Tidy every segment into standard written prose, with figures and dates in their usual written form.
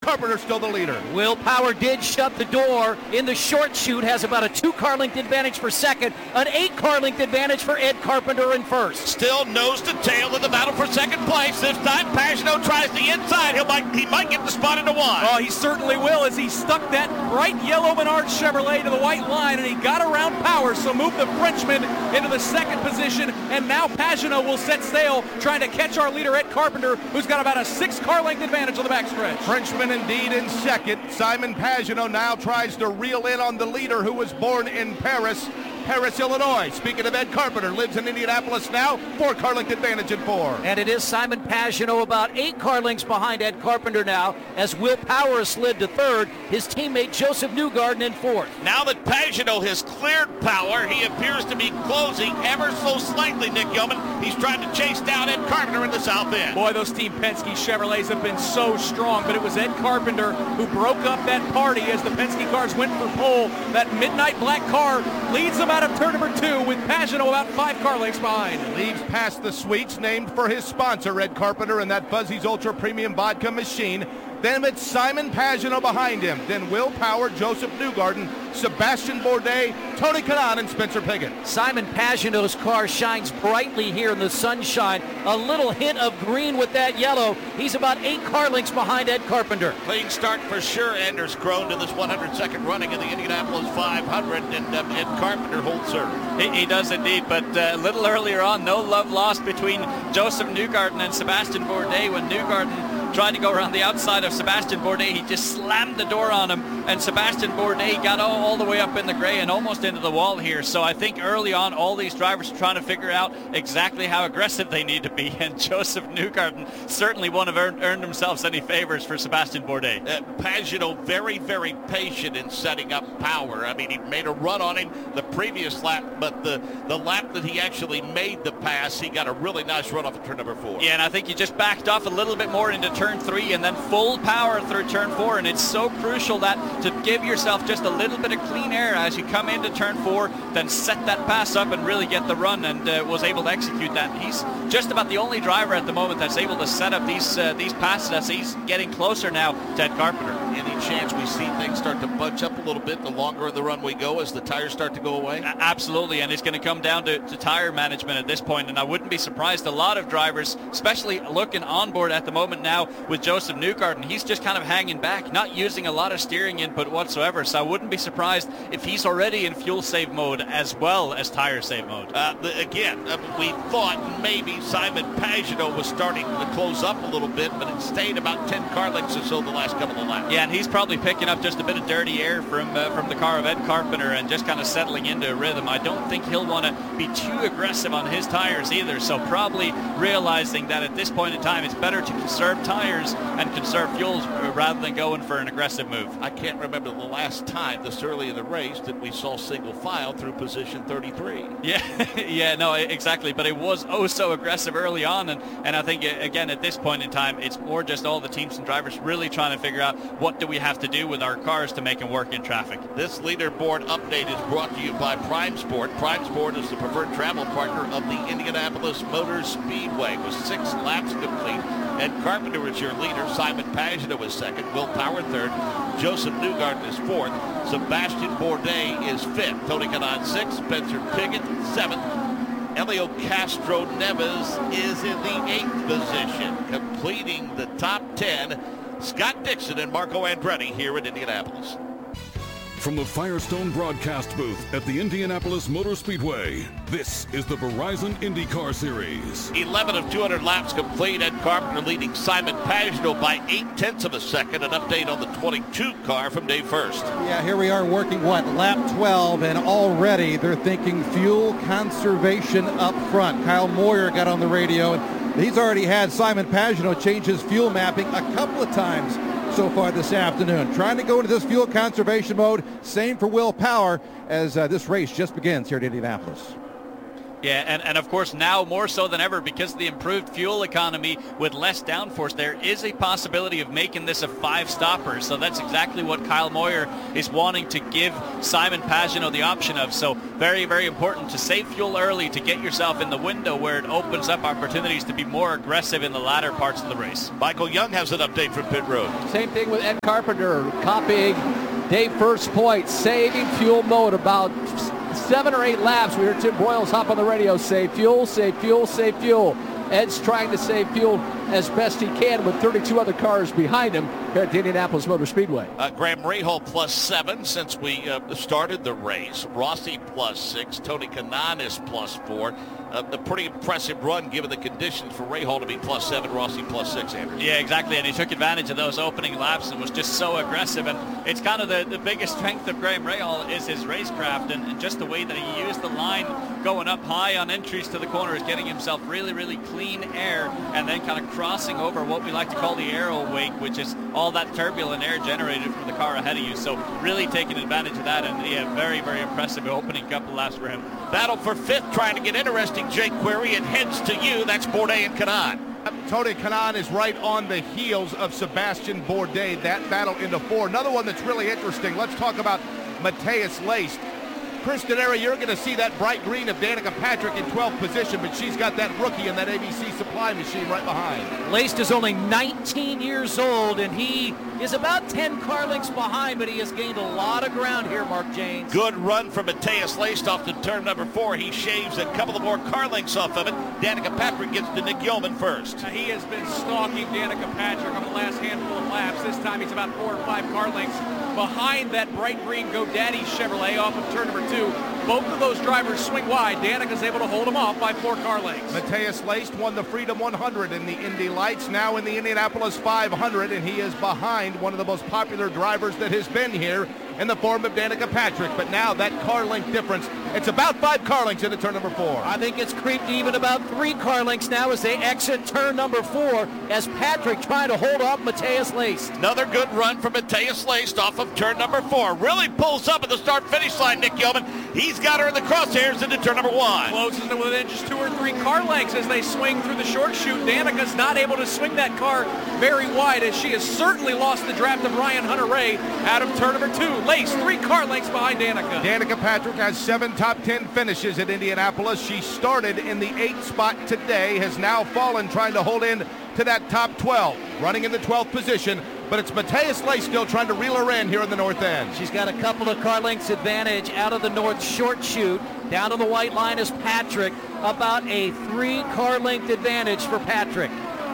Carpenter still the leader. Will Power did shut the door in the short shoot, has about a 2-car length advantage for second, an 8-car length advantage for Ed Carpenter in first. Still nose to tail in the battle for second place. This time Pagenaud tries the inside. He might get the spot into one. Oh, he certainly will, as he stuck that bright yellow Menard Chevrolet to the white line, and he got around Power, so moved the Frenchman into the second position, and now Pagenaud will set sail, trying to catch our leader Ed Carpenter, who's got about a 6-car length advantage on the backstretch. Frenchman indeed in second. Simon Pagenaud now tries to reel in on the leader, who was born in Paris, Illinois. Speaking of Ed Carpenter, lives in Indianapolis now, 4-car length advantage in 4. And it is Simon Pagenaud about 8-car lengths behind Ed Carpenter now, as Will Power has slid to third, his teammate Joseph Newgarden in fourth. Now that Pagenaud has cleared Power, he appears to be closing ever so slightly, Nick Yeoman. He's trying to chase down Ed Carpenter in the south end. Boy, those Team Penske Chevrolets have been so strong, but it was Ed Carpenter who broke up that party as the Penske cars went for pole. That midnight black car leads them out of turn number 2 with Pagenaud about 5-car lengths behind. Leaves past the sweets named for his sponsor, Ed Carpenter, and that Fuzzy's Ultra Premium Vodka machine. Then it's Simon Pagenaud behind him. Then Will Power, Joseph Newgarden, Sebastian Bourdais, Tony Kanaan, and Spencer Pigot. Simon Pagenaud's car shines brightly here in the sunshine. A little hint of green with that yellow. He's about 8-car lengths behind Ed Carpenter. Clean start for sure. Anders Krohn to this 102nd running in the Indianapolis 500, and Ed Carpenter holds serve. He does indeed, but a little earlier on, no love lost between Joseph Newgarden and Sebastian Bourdais. When Newgarden tried to go around the outside of Sebastian Bourdais, he just slammed the door on him, and Sebastian Bourdais got all the way up in the gray and almost into the wall here. So I think early on, all these drivers are trying to figure out exactly how aggressive they need to be, and Joseph Newgarden certainly won't have earned themselves any favors for Sebastian Bourdais. Pagenaud very, very patient in setting up Power. I mean, he made a run on him the previous lap, but the lap that he actually made the pass, he got a really nice run off of turn number 4. Yeah, and I think he just backed off a little bit more into turn 3 and then full power through turn 4, and it's so crucial that to give yourself just a little bit of clean air as you come into turn 4, then set that pass up and really get the run, and was able to execute that. He's just about the only driver at the moment that's able to set up these passes as he's getting closer now to Ed Carpenter. Any chance we see things start to bunch up a little bit the longer in the run we go as the tires start to go away? Absolutely, and it's going to come down to tire management at this point, and I wouldn't be surprised. A lot of drivers, especially looking on board at the moment now with Joseph Newgarden, he's just kind of hanging back, not using a lot of steering input whatsoever, so I wouldn't be surprised if he's already in fuel save mode as well as tire save mode. We thought maybe Simon Pagenaud was starting to close up a little bit, but it stayed about 10 car lengths or so the last couple of laps. Yeah, and he's probably picking up just a bit of dirty air from the car of Ed Carpenter and just kind of settling into a rhythm. I don't think he'll want to be too aggressive on his tires either, so probably realizing that at this point in time it's better to conserve tires and conserve fuels rather than going for an aggressive move. I can't remember the last time this early in the race that we saw single file through position 33. Yeah, no, exactly, but it was so aggressive early on, and I think, again, at this point in time, it's more just all the teams and drivers really trying to figure out what do we have to do with our cars to make them work in traffic. This leaderboard update is brought to you by Prime Sport. Prime Sport is the preferred travel partner of the Indianapolis Motor Speedway with 6 laps complete. Ed Carpenter is your leader. Simon Pagenaud is second. Will Power third. Joseph Newgarden is fourth. Sebastian Bourdais is fifth. Tony Kanaan sixth. Spencer Pigot seventh. Helio Castro Neves is in the 8th position, completing the top 10. Scott Dixon and Marco Andretti here in Indianapolis. From the Firestone broadcast booth at the Indianapolis Motor Speedway, this is the Verizon IndyCar Series. 11 of 200 laps complete. Ed Carpenter leading Simon Pagenaud by 0.8 of a second. An update on the 22 car from Dave First. Yeah, here we are working, lap 12, and already they're thinking fuel conservation up front. Kyle Moyer got on the radio, and he's already had Simon Pagenaud change his fuel mapping a couple of times so far this afternoon. Trying to go into this fuel conservation mode. Same for Will Power as this race just begins here at Indianapolis. Yeah, and of course now more so than ever because of the improved fuel economy with less downforce, there is a possibility of making this a 5-stopper. So that's exactly what Kyle Moyer is wanting to give Simon Pagenaud the option of. So very, very important to save fuel early to get yourself in the window where it opens up opportunities to be more aggressive in the latter parts of the race. Michael Young has an update from pit road. Same thing with Ed Carpenter, copying Dave First Point, saving fuel mode about 7 or 8 laps. We heard Tim Broyles hop on the radio, save fuel, save fuel, save fuel. Ed's trying to save fuel as best he can with 32 other cars behind him here at the Indianapolis Motor Speedway. Graham Rahal +7 since we started the race. Rossi +6. Tony Kanaan is +4. A pretty impressive run given the conditions for Rahal to be +7, Rossi +6, Andrew. Yeah, exactly, and he took advantage of those opening laps and was just so aggressive. And it's kind of the biggest strength of Graham Rahal is his racecraft and just the way that he used the line going up high on entries to the corners, getting himself really, really clean air, and then kind of crossing over what we like to call the aero wake, which is all that turbulent air generated from the car ahead of you. So really taking advantage of that, and yeah, very, very impressive opening couple laps for him. Battle for 5th, trying to get interesting, Jake Query. It heads to you. That's Bourdais and Kanaan. Tony Kanaan is right on the heels of Sebastian Bourdais. That battle into 4. Another one that's really interesting. Let's talk about Matthias Leist. Kristen Era, you're going to see that bright green of Danica Patrick in 12th position, but she's got that rookie in that ABC supply machine right behind. Leist is only 19 years old, and he is about 10 car lengths behind, but he has gained a lot of ground here, Mark Janes. Good run from Matthias Leist off to turn number 4. He shaves a couple of more car lengths off of it. Danica Patrick gets to Nick Yeoman first. He has been stalking Danica Patrick on the last handful of laps. This time he's about 4 or 5 car lengths behind that bright green GoDaddy Chevrolet off of turn number 2. Both of those drivers swing wide. Danica's able to hold him off by 4 car lengths. Matthias Leist won the Freedom 100 in the Indy Lights, now in the Indianapolis 500, and he is behind one of the most popular drivers that has been here in the form of Danica Patrick. But now that car length difference, it's about 5 car lengths into turn number 4. I think it's creeped to even about 3 car lengths now as they exit turn number 4 as Patrick trying to hold off Matthias Leist. Another good run from Matthias Leist off of turn number 4. Really pulls up at the start-finish line, Nick Yeoman. He's got her in the crosshairs into turn number 1. Closes it within just 2 or 3 car lengths as they swing through the short chute. Danica's not able to swing that car very wide as she has certainly lost the draft of Ryan Hunter-Reay out of turn number 2. Leist 3 car lengths behind Danica. Danica Patrick has 7 top 10 finishes at Indianapolis. She started in the 8th spot today, has now fallen trying to hold in to that top 12, running in the 12th position. But it's Matthias Leist still trying to reel her in here in the north end. She's got a couple of car lengths advantage out of the north short chute. Down on the white line is Patrick. About a 3 car length advantage for Patrick.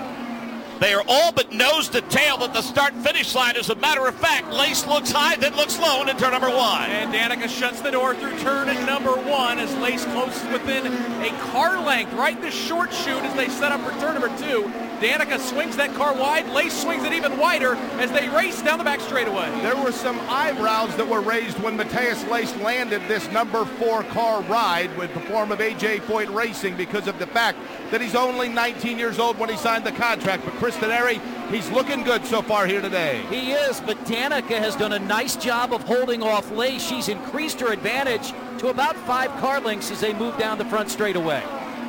They are all but nose to tail at the start-finish line. As a matter of fact, Leist looks high, then looks low in turn number 1. And Danica shuts the door through turn number 1 as Leist closes within a car length right in the short chute as they set up for turn number 2. Danica swings that car wide. Leist swings it even wider as they race down the back straightaway. There were some eyebrows that were raised when Matthias Leist landed this number 4 car ride with the form of A.J. Foyt Racing because of the fact that he's only 19 years old when he signed the contract. But Chris Teneri, he's looking good so far here today. He is, but Danica has done a nice job of holding off Leist. She's increased her advantage to about 5 car lengths as they move down the front straightaway.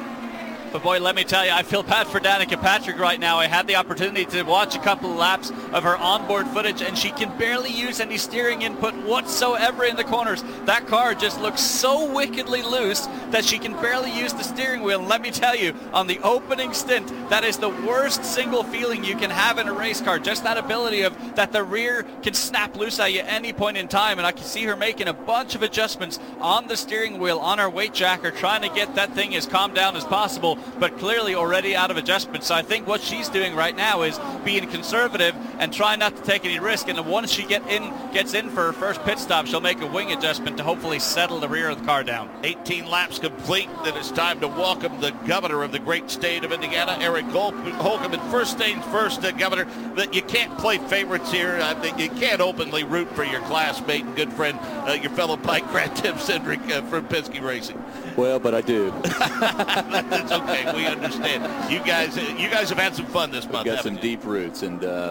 But boy, let me tell you, I feel bad for Danica Patrick right now. I had the opportunity to watch a couple of laps of her onboard footage, and she can barely use any steering input whatsoever in the corners. That car just looks so wickedly loose that she can barely use the steering wheel. And let me tell you, on the opening stint, that is the worst single feeling you can have in a race car. Just that ability of that the rear can snap loose at you at any point in time. And I can see her making a bunch of adjustments on the steering wheel, on her weight jacker, trying to get that thing as calmed down as possible, but clearly already out of adjustment. So I think what she's doing right now is being conservative and trying not to take any risk. And once she gets in for her first pit stop, she'll make a wing adjustment to hopefully settle the rear of the car down. 18 laps complete. Then it's time to welcome the governor of the great state of Indiana, Eric Holcomb. And first things first, Governor, that you can't play favorites here. You can't openly root for your classmate and good friend, your fellow bike rat Tim Cindric from Penske Racing. Well, but I do. That's okay. We understand. You guys have had some fun this month. We've got some deep roots, and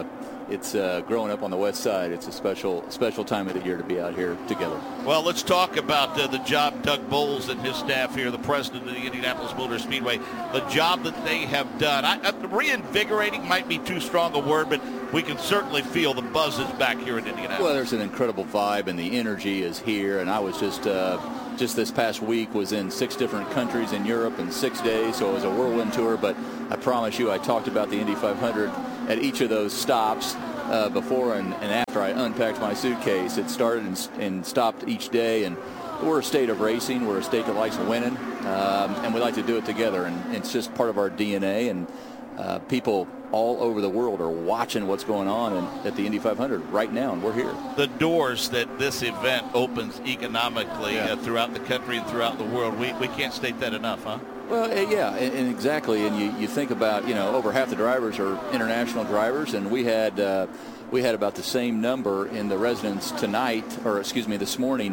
it's growing up on the west side. It's a special time of the year to be out here together. Well, let's talk about the job Doug Bowles and his staff here, the president of the Indianapolis Motor Speedway, the job that they have done. Reinvigorating might be too strong a word, but we can certainly feel the buzz is back here in Indianapolis. Well, there's an incredible vibe, and the energy is here. And I was just this past week was in 6 different countries in Europe in 6 days, so it was a whirlwind tour. But I promise you, I talked about the Indy 500 at each of those stops before and after I unpacked my suitcase. It started and stopped each day, and we're a state of racing. We're a state that likes winning, and we like to do it together. And it's just part of our DNA. And people all over the world are watching what's going on at the Indy 500 right now, and we're here. The doors that this event opens economically throughout the country and throughout the world, we can't state that enough, huh? Well, yeah, and exactly. And you think about, over half the drivers are international drivers, and we had about the same number in the residence this morning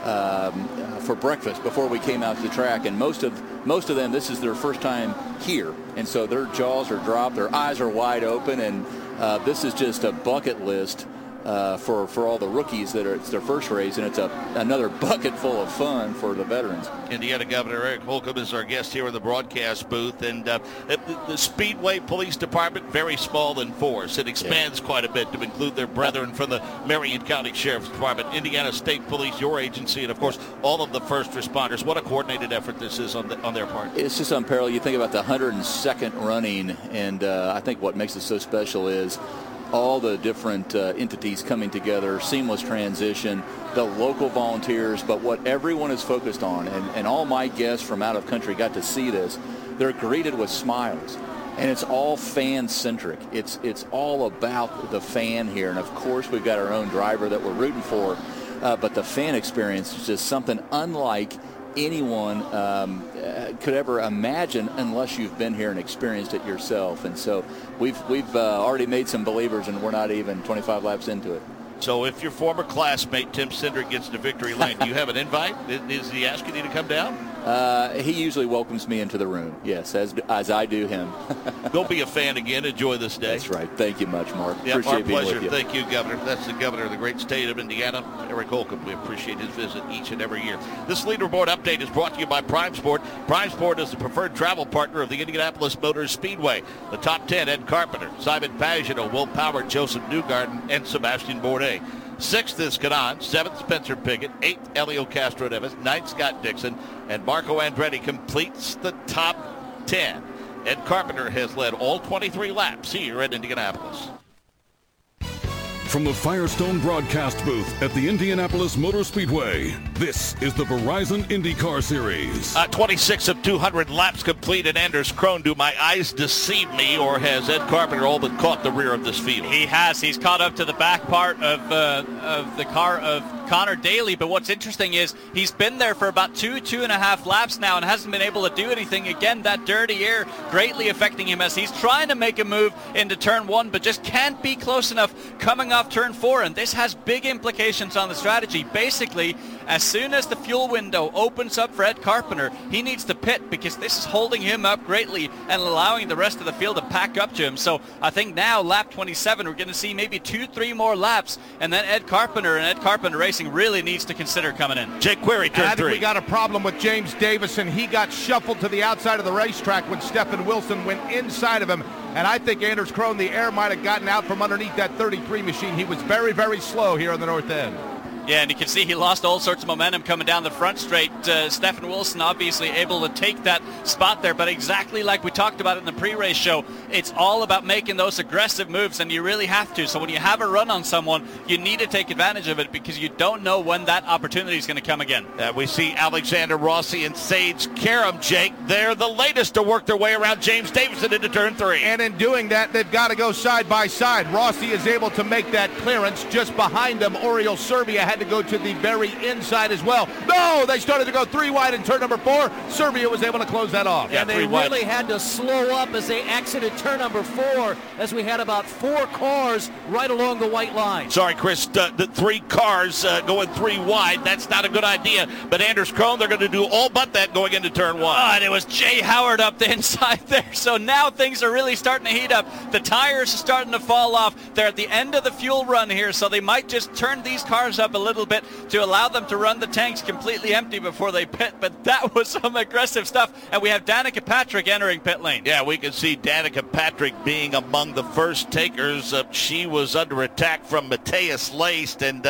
for breakfast before we came out to the track, and most of them, this is their first time here, and so their jaws are dropped, their eyes are wide open, and this is just a bucket list for all the rookies that it's their first race, and it's another bucket full of fun for the veterans. Indiana Governor Eric Holcomb is our guest here in the broadcast booth, and the Speedway Police Department, very small in force. It expands quite a bit to include their brethren from the Marion County Sheriff's Department, Indiana State Police, your agency, and of course all of the first responders. What a coordinated effort this is on their part. It's just unparalleled. You think about the 102nd running, and I think what makes it so special is all the different entities coming together, seamless transition, the local volunteers, but what everyone is focused on, and all my guests from out of country got to see this, they're greeted with smiles. And it's all fan-centric. It's all about the fan here. And, of course, we've got our own driver that we're rooting for, but the fan experience is just something unlike anyone could ever imagine unless you've been here and experienced it yourself. And so we've already made some believers, and we're not even 25 laps into it. So if your former classmate Tim Cindric gets to victory lane, do you have an invite? Is he asking you to come down? He usually welcomes me into the room, yes, as I do him. Go be a fan again. Enjoy this day. That's right. Thank you much, Mark. Yeah, appreciate our being pleasure. with you. Thank you, Governor. That's the governor of the great state of Indiana, Eric Holcomb. We appreciate his visit each and every year. This leaderboard update is brought to you by Prime Sport. Prime Sport is the preferred travel partner of the Indianapolis Motor Speedway. The top 10, Ed Carpenter, Simon Pagenaud, Will Power, Joseph Newgarden, and Sebastian Bourdais. 6th is Canan, 7th Spencer Pigot, 8th Elio Castro-Neves, 9th Scott Dixon, and Marco Andretti completes the top 10. Ed Carpenter has led all 23 laps here at Indianapolis. From the Firestone broadcast booth at the Indianapolis Motor Speedway, this is the Verizon IndyCar Series. 26 of 200 laps complete at Anders Krohn. Do my eyes deceive me, or has Ed Carpenter all but caught the rear of this field? He has. He's caught up to the back part of the car of Connor Daly, but what's interesting is he's been there for about 2.5 laps now and hasn't been able to do anything. Again, that dirty air greatly affecting him as he's trying to make a move into turn 1, but just can't be close enough coming off turn 4, and this has big implications on the strategy. Basically, as soon as the fuel window opens up for Ed Carpenter, he needs to pit because this is holding him up greatly and allowing the rest of the field to pack up to him. So I think now lap 27, we're going to see maybe 2-3 more laps, and then Ed Carpenter Racing really needs to consider coming in. Jake Query, turn 3. I think we got a problem with James Davison. He got shuffled to the outside of the racetrack when Stephen Wilson went inside of him. And I think Anders Krohn, the air might have gotten out from underneath that 33 machine. He was very, very slow here on the north end. Yeah, and you can see he lost all sorts of momentum coming down the front straight. Stephen Wilson obviously able to take that spot there, but exactly like we talked about in the pre-race show, it's all about making those aggressive moves, and you really have to. So when you have a run on someone, you need to take advantage of it because you don't know when that opportunity is going to come again. We see Alexander Rossi and Sage Karam, Jake. They're the latest to work their way around James Davison into turn 3. And in doing that, they've got to go side by side. Rossi is able to make that clearance just behind them. Oriol Serbia had had to go to the very inside as well. No, they started to go 3 wide in turn number 4. Serbia was able to close that off. And they really had to slow up as they exited turn number 4, as we had about 4 cars right along the white line. Sorry, Chris, the 3 cars going 3 wide. That's not a good idea. But Anders Krohn, they're going to do all but that going into turn 1. Oh, and it was Jay Howard up the inside there. So now things are really starting to heat up. The tires are starting to fall off. They're at the end of the fuel run here, so they might just turn these cars up a little bit to allow them to run the tanks completely empty before they pit. But that was some aggressive stuff. And we have Danica Patrick entering pit lane. Yeah, we can see Danica Patrick being among the first takers. She was under attack from Matthias Leist, and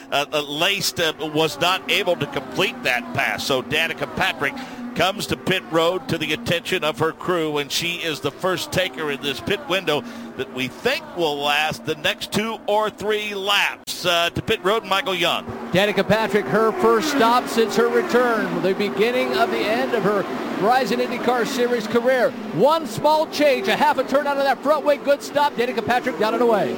Leist was not able to complete that pass. So Danica Patrick comes to pit road to the attention of her crew, and she is the first taker in this pit window that we think will last the next 2 or 3 laps. To pit road, Michael Young. Danica Patrick, her first stop since her return, the beginning of the end of her Verizon IndyCar Series career. One small change, a half a turn out of that front wing, good stop. Danica Patrick down and away.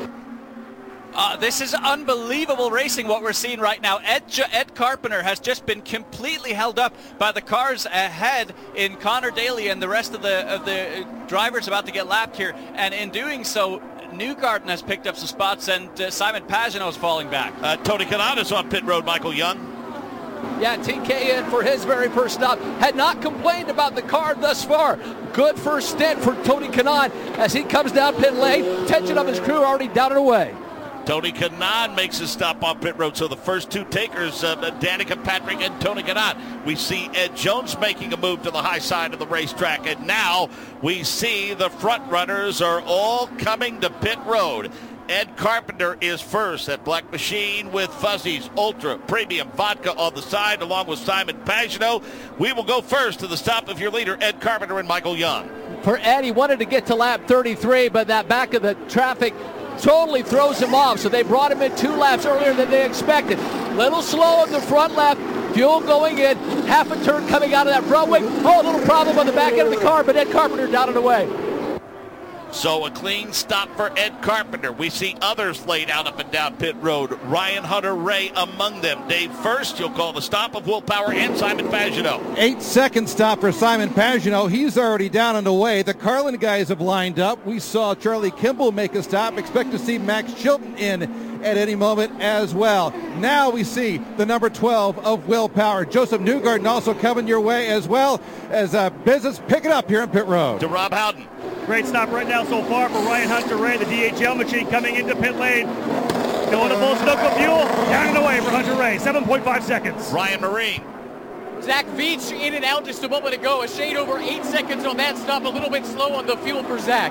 This is unbelievable racing, what we're seeing right now. Ed Carpenter has just been completely held up by the cars ahead in Connor Daly and the rest of the drivers about to get lapped here. And in doing so, Newgarden has picked up some spots, and Simon Pagenaud is falling back. Tony Kanaan is on pit road, Michael Young. Yeah, TK in for his very first stop. Had not complained about the car thus far. Good first stint for Tony Kanaan as he comes down pit lane. Attention of his crew already down and away. Tony Kanaan makes a stop on pit road. So the first 2 takers, Danica Patrick and Tony Kanaan. We see Ed Jones making a move to the high side of the racetrack. And now we see the front runners are all coming to pit road. Ed Carpenter is first at Black Machine with Fuzzies, Ultra, Premium, Vodka on the side, along with Simon Pagenaud. We will go first to the stop of your leader, Ed Carpenter and Michael Young. For Ed, he wanted to get to lap 33, but that back of the traffic totally throws him off, so they brought him in 2 laps earlier than they expected. Little slow on the front left, fuel going in, half a turn coming out of that front wing. Oh, a little problem on the back end of the car, but Ed Carpenter down and away. So a clean stop for Ed Carpenter. We see others laid out up and down pit road. Ryan Hunter-Reay among them. Dave First, you'll call the stop of Will Power and Simon Pagenaud. 8-second stop for Simon Pagenaud. He's already down and away. The Carlin guys have lined up. We saw Charlie Kimball make a stop. Expect to see Max Chilton in at any moment as well. Now we see the number 12 of Will Power. Joseph Newgarden also coming your way as well as business picking up here on pit road. To Rob Howden. Great stop right now so far for Ryan Hunter-Reay, the DHL machine coming into pit lane. Going to full stroke of fuel, down and away for Hunter-Reay, 7.5 seconds. Ryan Marine. Zach Veach in and out just a moment ago. A shade over 8 seconds on that stop. A little bit slow on the fuel for Zach.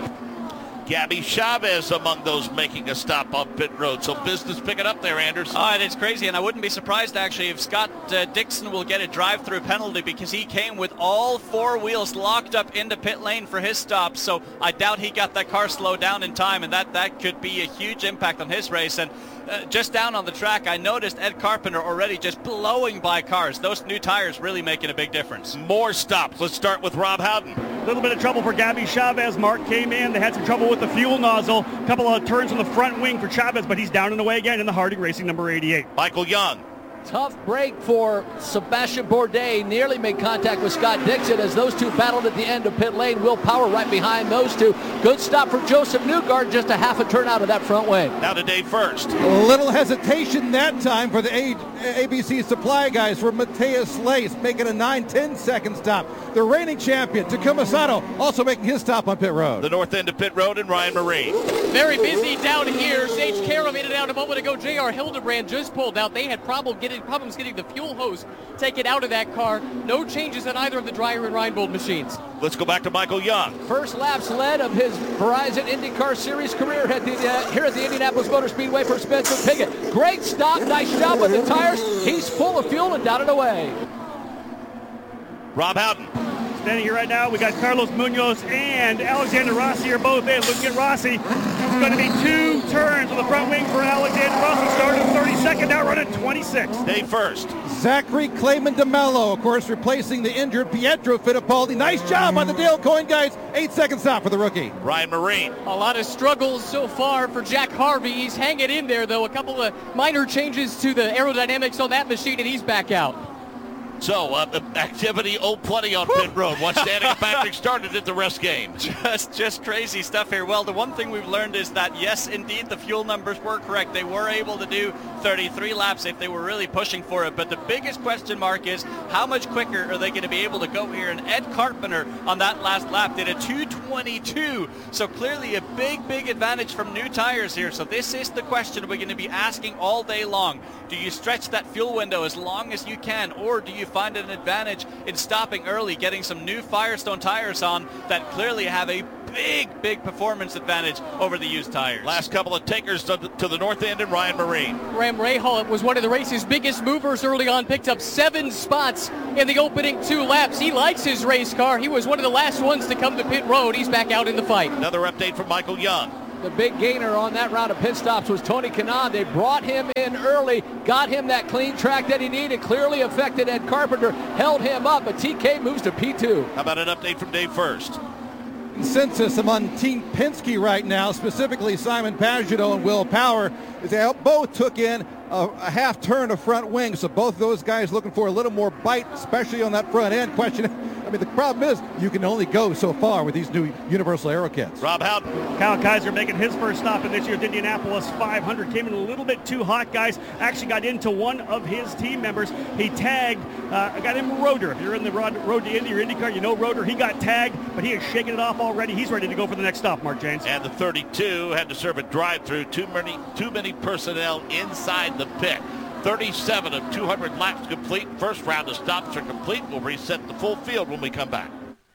Gabby Chavez among those making a stop on pit road. So business picking up there, Anders. Oh, and it's crazy, and I wouldn't be surprised, actually, if Scott Dixon will get a drive-through penalty because he came with all 4 wheels locked up into pit lane for his stop. So I doubt he got that car slowed down in time, and that could be a huge impact on his race. And just down on the track, I noticed Ed Carpenter already just blowing by cars. Those new tires really making a big difference. More stops. Let's start with Rob Howden. A little bit of trouble for Gabby Chavez. Mark came in. They had some trouble with the fuel nozzle. A couple of turns on the front wing for Chavez, but he's down and away again in the Harding Racing number 88. Michael Young. Tough break for Sebastian Bourdais. Nearly made contact with Scott Dixon as those two battled at the end of pit lane. Will Power right behind those two. Good stop for Joseph Newgarden, just a half a turn out of that front wing. Now to Dave First. A little hesitation that time for the ABC Supply guys for Matthias Leist, making a 9-10 second stop. The reigning champion, Takuma Sato, also making his stop on pit road. The north end of pit road and Ryan Marine. Very busy down here. Sage Karam in and out a moment ago. J.R. Hildebrand just pulled out. They had problems getting the fuel hose taken out of that car. No changes on either of the Dreyer and Reinbold machines. Let's go back to Michael Young. First laps led of his Verizon IndyCar Series career here at the Indianapolis Motor Speedway for Spencer Pigot. Great stop, nice job with the tires. He's full of fuel and down and away. Rob Howden. Standing here right now, we got Carlos Munoz and Alexander Rossi are both in. Looking at Rossi, it's going to be 2 turns on the front wing for Alexander Rossi. Started 32nd, now running 26. Day first. Zachary Clayman DeMello, of course, replacing the injured Pietro Fittipaldi. Nice job by the Dale Coyne guys. 8 seconds out for the rookie. Ryan Marine. A lot of struggles so far for Jack Harvey. He's hanging in there, though. A couple of minor changes to the aerodynamics on that machine, and he's back out. So, activity plenty on pit road. Once Danica Patrick started at the rest game. Just crazy stuff here. Well, the one thing we've learned is that, yes, indeed, the fuel numbers were correct. They were able to do 33 laps if they were really pushing for it. But the biggest question mark is how much quicker are they going to be able to go here? And Ed Carpenter on that last lap did a 2:22. So clearly a big advantage from new tires here. So this is the question we're going to be asking all day long. Do you stretch that fuel window as long as you can, or do you find an advantage in stopping early, getting some new Firestone tires on that clearly have a big performance advantage over the used tires? Last couple of takers to the north end and Ryan Marine. Graham Rahal was one of the race's biggest movers early on, picked up 7 spots in the opening 2 laps. He likes his race car. He was one of the last ones to come to pit road. He's back out in the fight. Another update from Michael Young. The big gainer on that round of pit stops was Tony Kanaan. They brought him in early, got him that clean track that he needed, clearly affected Ed Carpenter, held him up, but TK moves to P2. How about an update from Dave First? Consensus among Team Penske right now, specifically Simon Pagenaud and Will Power, is they both took in a half turn of front wing, so both of those guys looking for a little more bite, especially on that front end. The problem is you can only go so far with these new Universal Aero kits. Rob Howden. Kyle Kaiser making his first stop in this year's Indianapolis 500. Came in a little bit too hot, guys. Actually got into one of his team members. He tagged, got him Roeder. If you're in the road to Indy or IndyCar, you know Roeder. He got tagged, but he is shaking it off already. He's ready to go for the next stop, Mark James. And the 32 had to serve a drive-through. Too many personnel inside the pit. 37 of 200 laps complete. First round of stops are complete. We'll reset the full field when we come back.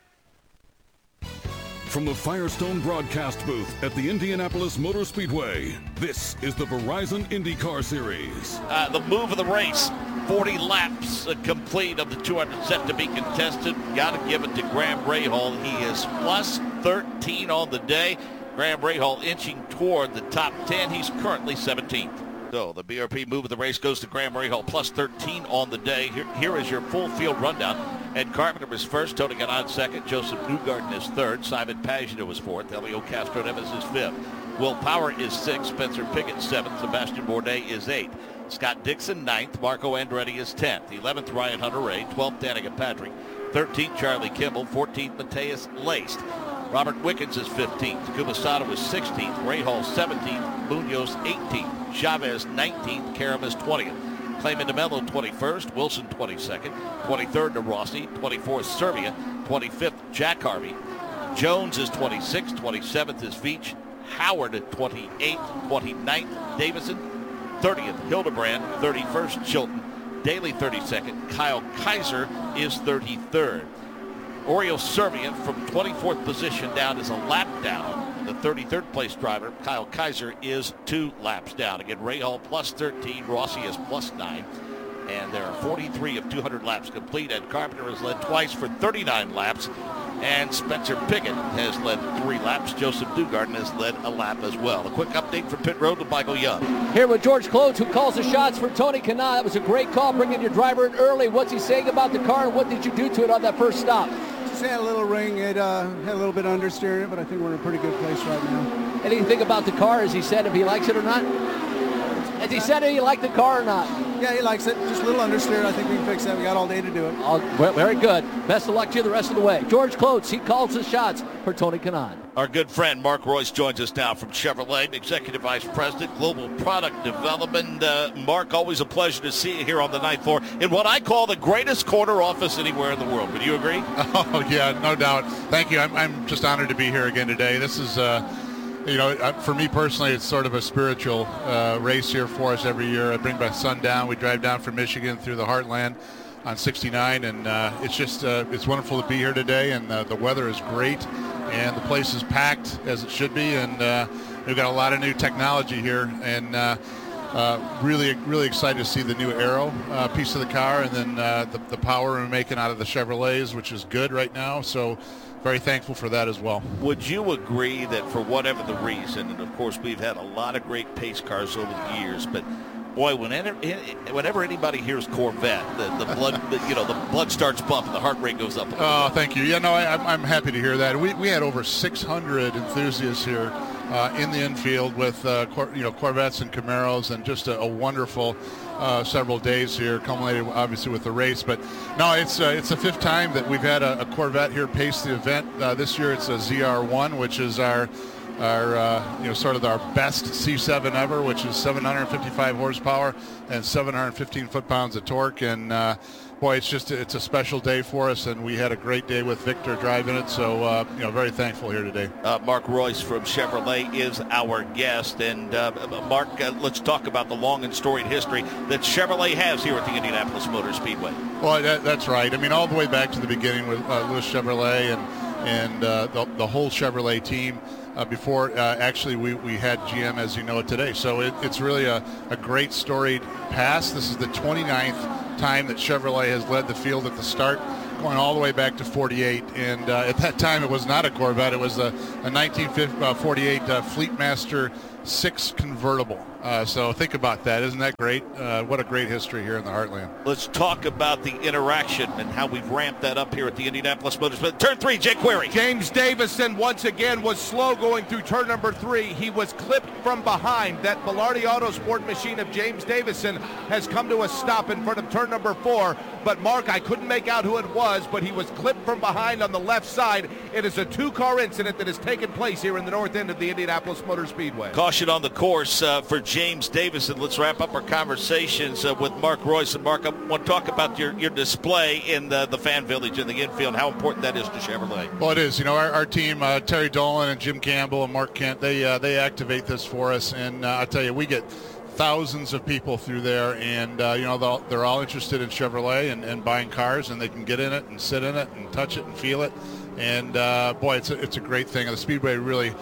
From the Firestone broadcast booth at the Indianapolis Motor Speedway, this is the Verizon IndyCar Series. The move of the race, 40 laps complete of the 200 set to be contested. Got to give it to Graham Rahal. He is plus 13 on the day. Graham Rahal inching toward the top 10. He's currently 17th. So the BRP move of the race goes to Graham Rahal, plus 13 on the day. Here is your full field rundown. Ed Carpenter was first, Tony Kanaan second, Joseph Newgarden is third, Simon Pagenaud was fourth, Elio Castro-Neves is fifth, Will Power is sixth, Spencer Pigot seventh, Sebastian Bourdais is eighth, Scott Dixon ninth, Marco Andretti is 10th, 11th Ryan Hunter-Reay, 12th Danica Patrick, 13th Charlie Kimball, 14th Matthias Laced. Robert Wickens is 15th, Kumasada was 16th, Rahal 17th, Munoz 18th, Chavez 19th, Karam is 20th. Clayman DeMello 21st, Wilson 22nd, 23rd to Rossi, 24th Serbia, 25th Jack Harvey. Jones is 26th, 27th is Veach, Howard at 28th, 29th Davison, 30th Hildebrand, 31st Chilton, Daly 32nd, Kyle Kaiser is 33rd. Oriol Servia from 24th position down is a lap down. The 33rd place driver, Kyle Kaiser, is 2 laps down. Again, Rahal plus 13, Rossi is plus 9. And there are 43 of 200 laps complete. Ed Carpenter has led twice for 39 laps. And Spencer Pigot has led 3 laps. Joseph Newgarden has led a lap as well. A quick update from pit road with Michael Young. Here with George Clotes, who calls the shots for Tony Kanaan. That was a great call, bringing your driver in early. What's he saying about the car, and what did you do to it on that first stop? Just had a little ring. It had a little bit of understeer, but I think we're in a pretty good place right now. Anything about the car? Has he said if he likes it or not? Has he said if he liked the car or not? Yeah, he likes it. Just a little understeer. I think we can fix that. We got all day to do it. Well, very good. Best of luck to you the rest of the way. George Clotes, he calls the shots for Tony Kanaan. Our good friend Mark Royce joins us now from Chevrolet, Executive Vice President, Global Product Development. Mark, always a pleasure to see you here on the 9th floor in what I call the greatest corner office anywhere in the world. Would you agree? Oh, yeah, no doubt. Thank you. I'm just honored to be here again today. This is, for me personally, it's sort of a spiritual race here for us every year. I bring my son down. We drive down from Michigan through the heartland on 69, and it's just it's wonderful to be here today, and the weather is great, and the place is packed as it should be, and we've got a lot of new technology here, and really excited to see the new Aero piece of the car, and then the power we're making out of the Chevrolets, which is good right now, so very thankful for that as well. Would you agree that for whatever the reason, and of course we've had a lot of great pace cars over the years, but Boy, whenever anybody hears Corvette, the blood, the blood starts pumping, the heart rate goes up. Oh, thank you. Yeah, no, I'm happy to hear that. We had over 600 enthusiasts here in the infield with Corvettes and Camaros, and just a wonderful several days here, culminated obviously with the race. But no, it's the fifth time that we've had a Corvette here pace the event. This year it's a ZR1, which is our sort of our best C7 ever, which is 755 horsepower and 715 foot-pounds of torque. And boy, it's a special day for us, and we had a great day with Victor driving it. So very thankful here today. Mark Royce from Chevrolet is our guest, and Mark, let's talk about the long and storied history that Chevrolet has here at the Indianapolis Motor Speedway. Well, that's right. I mean, all the way back to the beginning with Louis Chevrolet and the whole Chevrolet team. Before actually we had GM as you know it today. So it's really a great storied past. This is the 29th time that Chevrolet has led the field at the start, going all the way back to 48. And at that time it was not a Corvette, it was a 1948 Fleetmaster 6 convertible. So think about that. Isn't that great? What a great history here in the Heartland. Let's talk about the interaction and how we've ramped that up here at the Indianapolis Motor Speedway. Turn 3, Jake Query. James Davison once again was slow going through turn number 3. He was clipped from behind. That Belardi Autosport machine of James Davison has come to a stop in front of turn number 4. But Mark, I couldn't make out who it was, but he was clipped from behind on the left side. It is a 2-car incident that has taken place here in the north end of the Indianapolis Motor Speedway. Caution on the course for James Davison. Let's wrap up our conversations with Mark Royce. And Mark, I want to talk about your display in the fan village in the infield and how important that is to Chevrolet. Well, it is. Our team, Terry Dolan and Jim Campbell and Mark Kent, they activate this for us. And I tell you, we get thousands of people through there, and they're all interested in Chevrolet and buying cars, and they can get in it and sit in it and touch it and feel it. And boy, it's a great thing. And the Speedway really,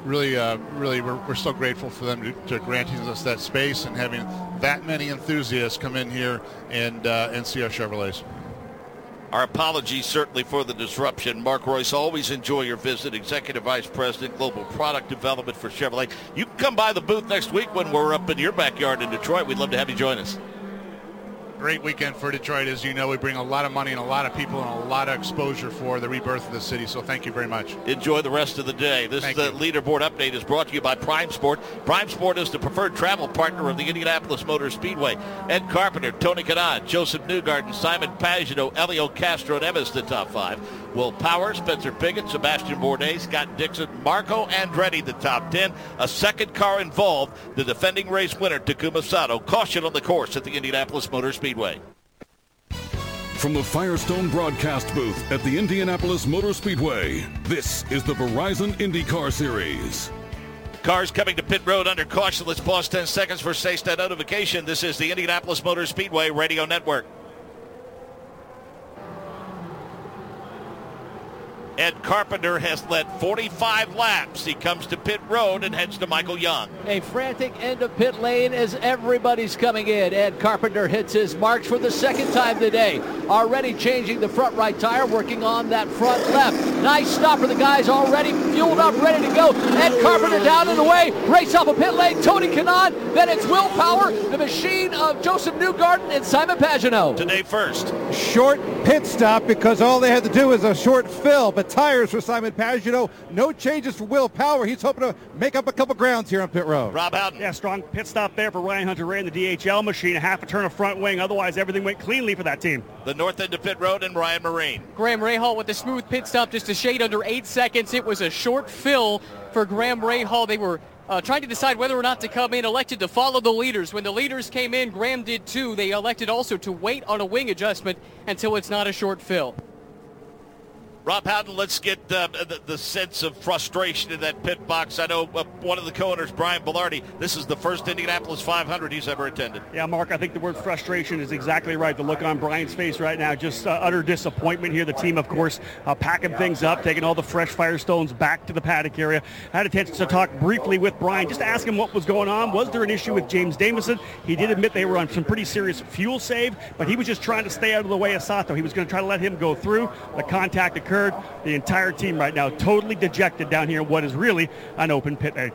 we're so grateful for them to granting us that space and having that many enthusiasts come in here and see our Chevrolets. Our apologies certainly for the disruption. Mark Royce, always enjoy your visit. Executive Vice President, Global Product Development for Chevrolet. You can come by the booth next week when we're up in your backyard in Detroit. We'd love to have you join us. Great weekend for Detroit. As you know, we bring a lot of money and a lot of people and a lot of exposure for the rebirth of the city. So thank you very much. Enjoy the rest of the day. This leaderboard update is brought to you by Prime Sport. Prime Sport is the preferred travel partner of the Indianapolis Motor Speedway. Ed Carpenter, Tony Kanaan, Joseph Newgarden, Simon Pagino, Elio Castro, and Emma's the top 5. Will Power, Spencer Pigot, Sebastian Bourdais, Scott Dixon, Marco Andretti, the top 10. A second car involved, the defending race winner, Takuma Sato. Caution on the course at the Indianapolis Motor Speedway. From the Firestone broadcast booth at the Indianapolis Motor Speedway, this is the Verizon IndyCar Series. Cars coming to pit road under caution. Let's pause 10 seconds for SACE notification. This is the Indianapolis Motor Speedway Radio Network. Ed Carpenter has led 45 laps. He comes to pit road and heads to Michael Young. A frantic end of pit lane as everybody's coming in. Ed Carpenter hits his marks for the second time today. Already changing the front right tire, working on that front left. Nice stop for the guys, already fueled up, ready to go. Ed Carpenter down and away. Race off a pit lane. Tony Kanaan. Then it's Will Power, the machine of Joseph Newgarden and Simon Pagino. Today first. Short pit stop because all they had to do was a short fill. But tires for Simon Pagino. No changes for Will Power. He's hoping to make up a couple grounds here on pit road. Rob Houghton. Yeah, strong pit stop there for Ryan Hunter-Reay in the DHL machine. A half a turn of front wing. Otherwise, everything went cleanly for that team. The north end of pit road and Ryan Marine. Graham Rahal with a smooth pit stop, just a shade under 8 seconds. It was a short fill for Graham Rahal. They were trying to decide whether or not to come in, elected to follow the leaders. When the leaders came in, Graham did too. They elected also to wait on a wing adjustment until it's not a short fill. Rob Houghton, let's get the sense of frustration in that pit box. I know one of the co-owners, Brian Belardi, this is the first Indianapolis 500 he's ever attended. Yeah, Mark, I think the word frustration is exactly right. The look on Brian's face right now, just utter disappointment here. The team, of course, packing things up, taking all the fresh Firestones back to the paddock area. I had a chance to talk briefly with Brian, just to ask him what was going on. Was there an issue with James Davison? He did admit they were on some pretty serious fuel save, but he was just trying to stay out of the way of Sato. He was going to try to let him go through. The contact occurred. The entire team right now totally dejected down here in what is really an open pit.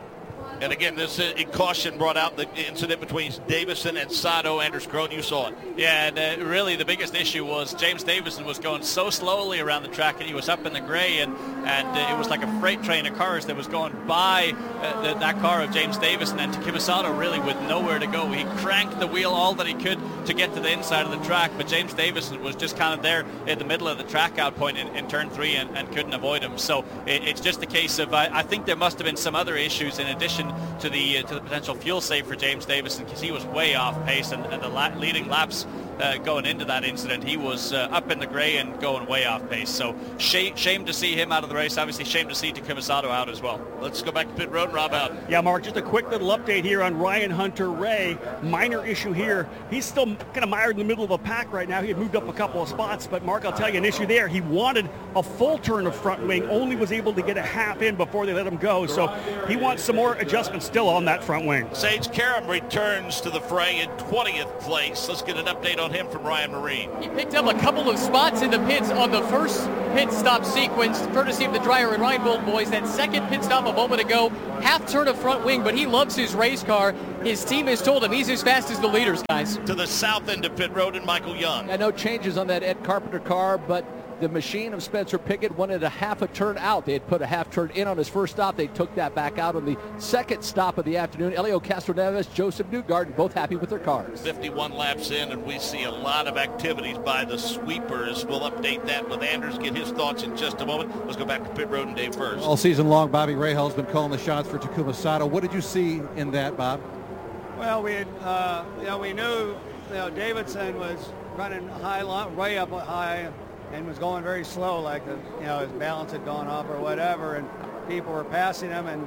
And again, this caution brought out the incident between Davison and Sato. Anders Krohn, you saw it. Yeah, and really the biggest issue was James Davison was going so slowly around the track, and he was up in the gray, and it was like a freight train of cars that was going by that car of James Davison, and Takuma Sato really with nowhere to go. He cranked the wheel all that he could to get to the inside of the track, but James Davison was just kind of there in the middle of the track out point in turn 3 and couldn't avoid him. So it's just a case of I think there must have been some other issues in addition to the potential fuel save for James Davison, because he was way off pace, and the leading laps going into that incident, he was up in the gray and going way off pace. So shame to see him out of the race. Obviously, shame to see Takuma Sato out as well. Let's go back to pit road. Rob out. Yeah, Mark, just a quick little update here on Ryan Hunter-Reay. Minor issue here. He's still kind of mired in the middle of a pack right now. He had moved up a couple of spots, but Mark, I'll tell you an issue there. He wanted a full turn of front wing, only was able to get a half in before they let him go. So he wants some more adjustments still on that front wing. Sage Karam returns to the fray in 20th place. Let's get an update on him from Ryan Marine. He picked up a couple of spots in the pits on the first pit stop sequence, courtesy of the Dreyer and Reinbold boys. That second pit stop a moment ago, half turn of front wing, but he loves his race car. His team has told him he's as fast as the leaders, guys. To the south end of pit road and Michael Young. No changes on that Ed Carpenter car, but the machine of Spencer Pigot wanted a half a turn out. They had put a half turn in on his first stop. They took that back out on the second stop of the afternoon. Elio Castroneves, Joseph Newgarden, both happy with their cars. 51 laps in, and we see a lot of activities by the sweepers. We'll update that with Anders, get his thoughts in just a moment. Let's go back to pit road and Dave first. All season long, Bobby Rahal's been calling the shots for Takuma Sato. What did you see in that, Bob? Well, we knew Davidson was running way up high, and was going very slow, like his balance had gone off or whatever, and people were passing him, and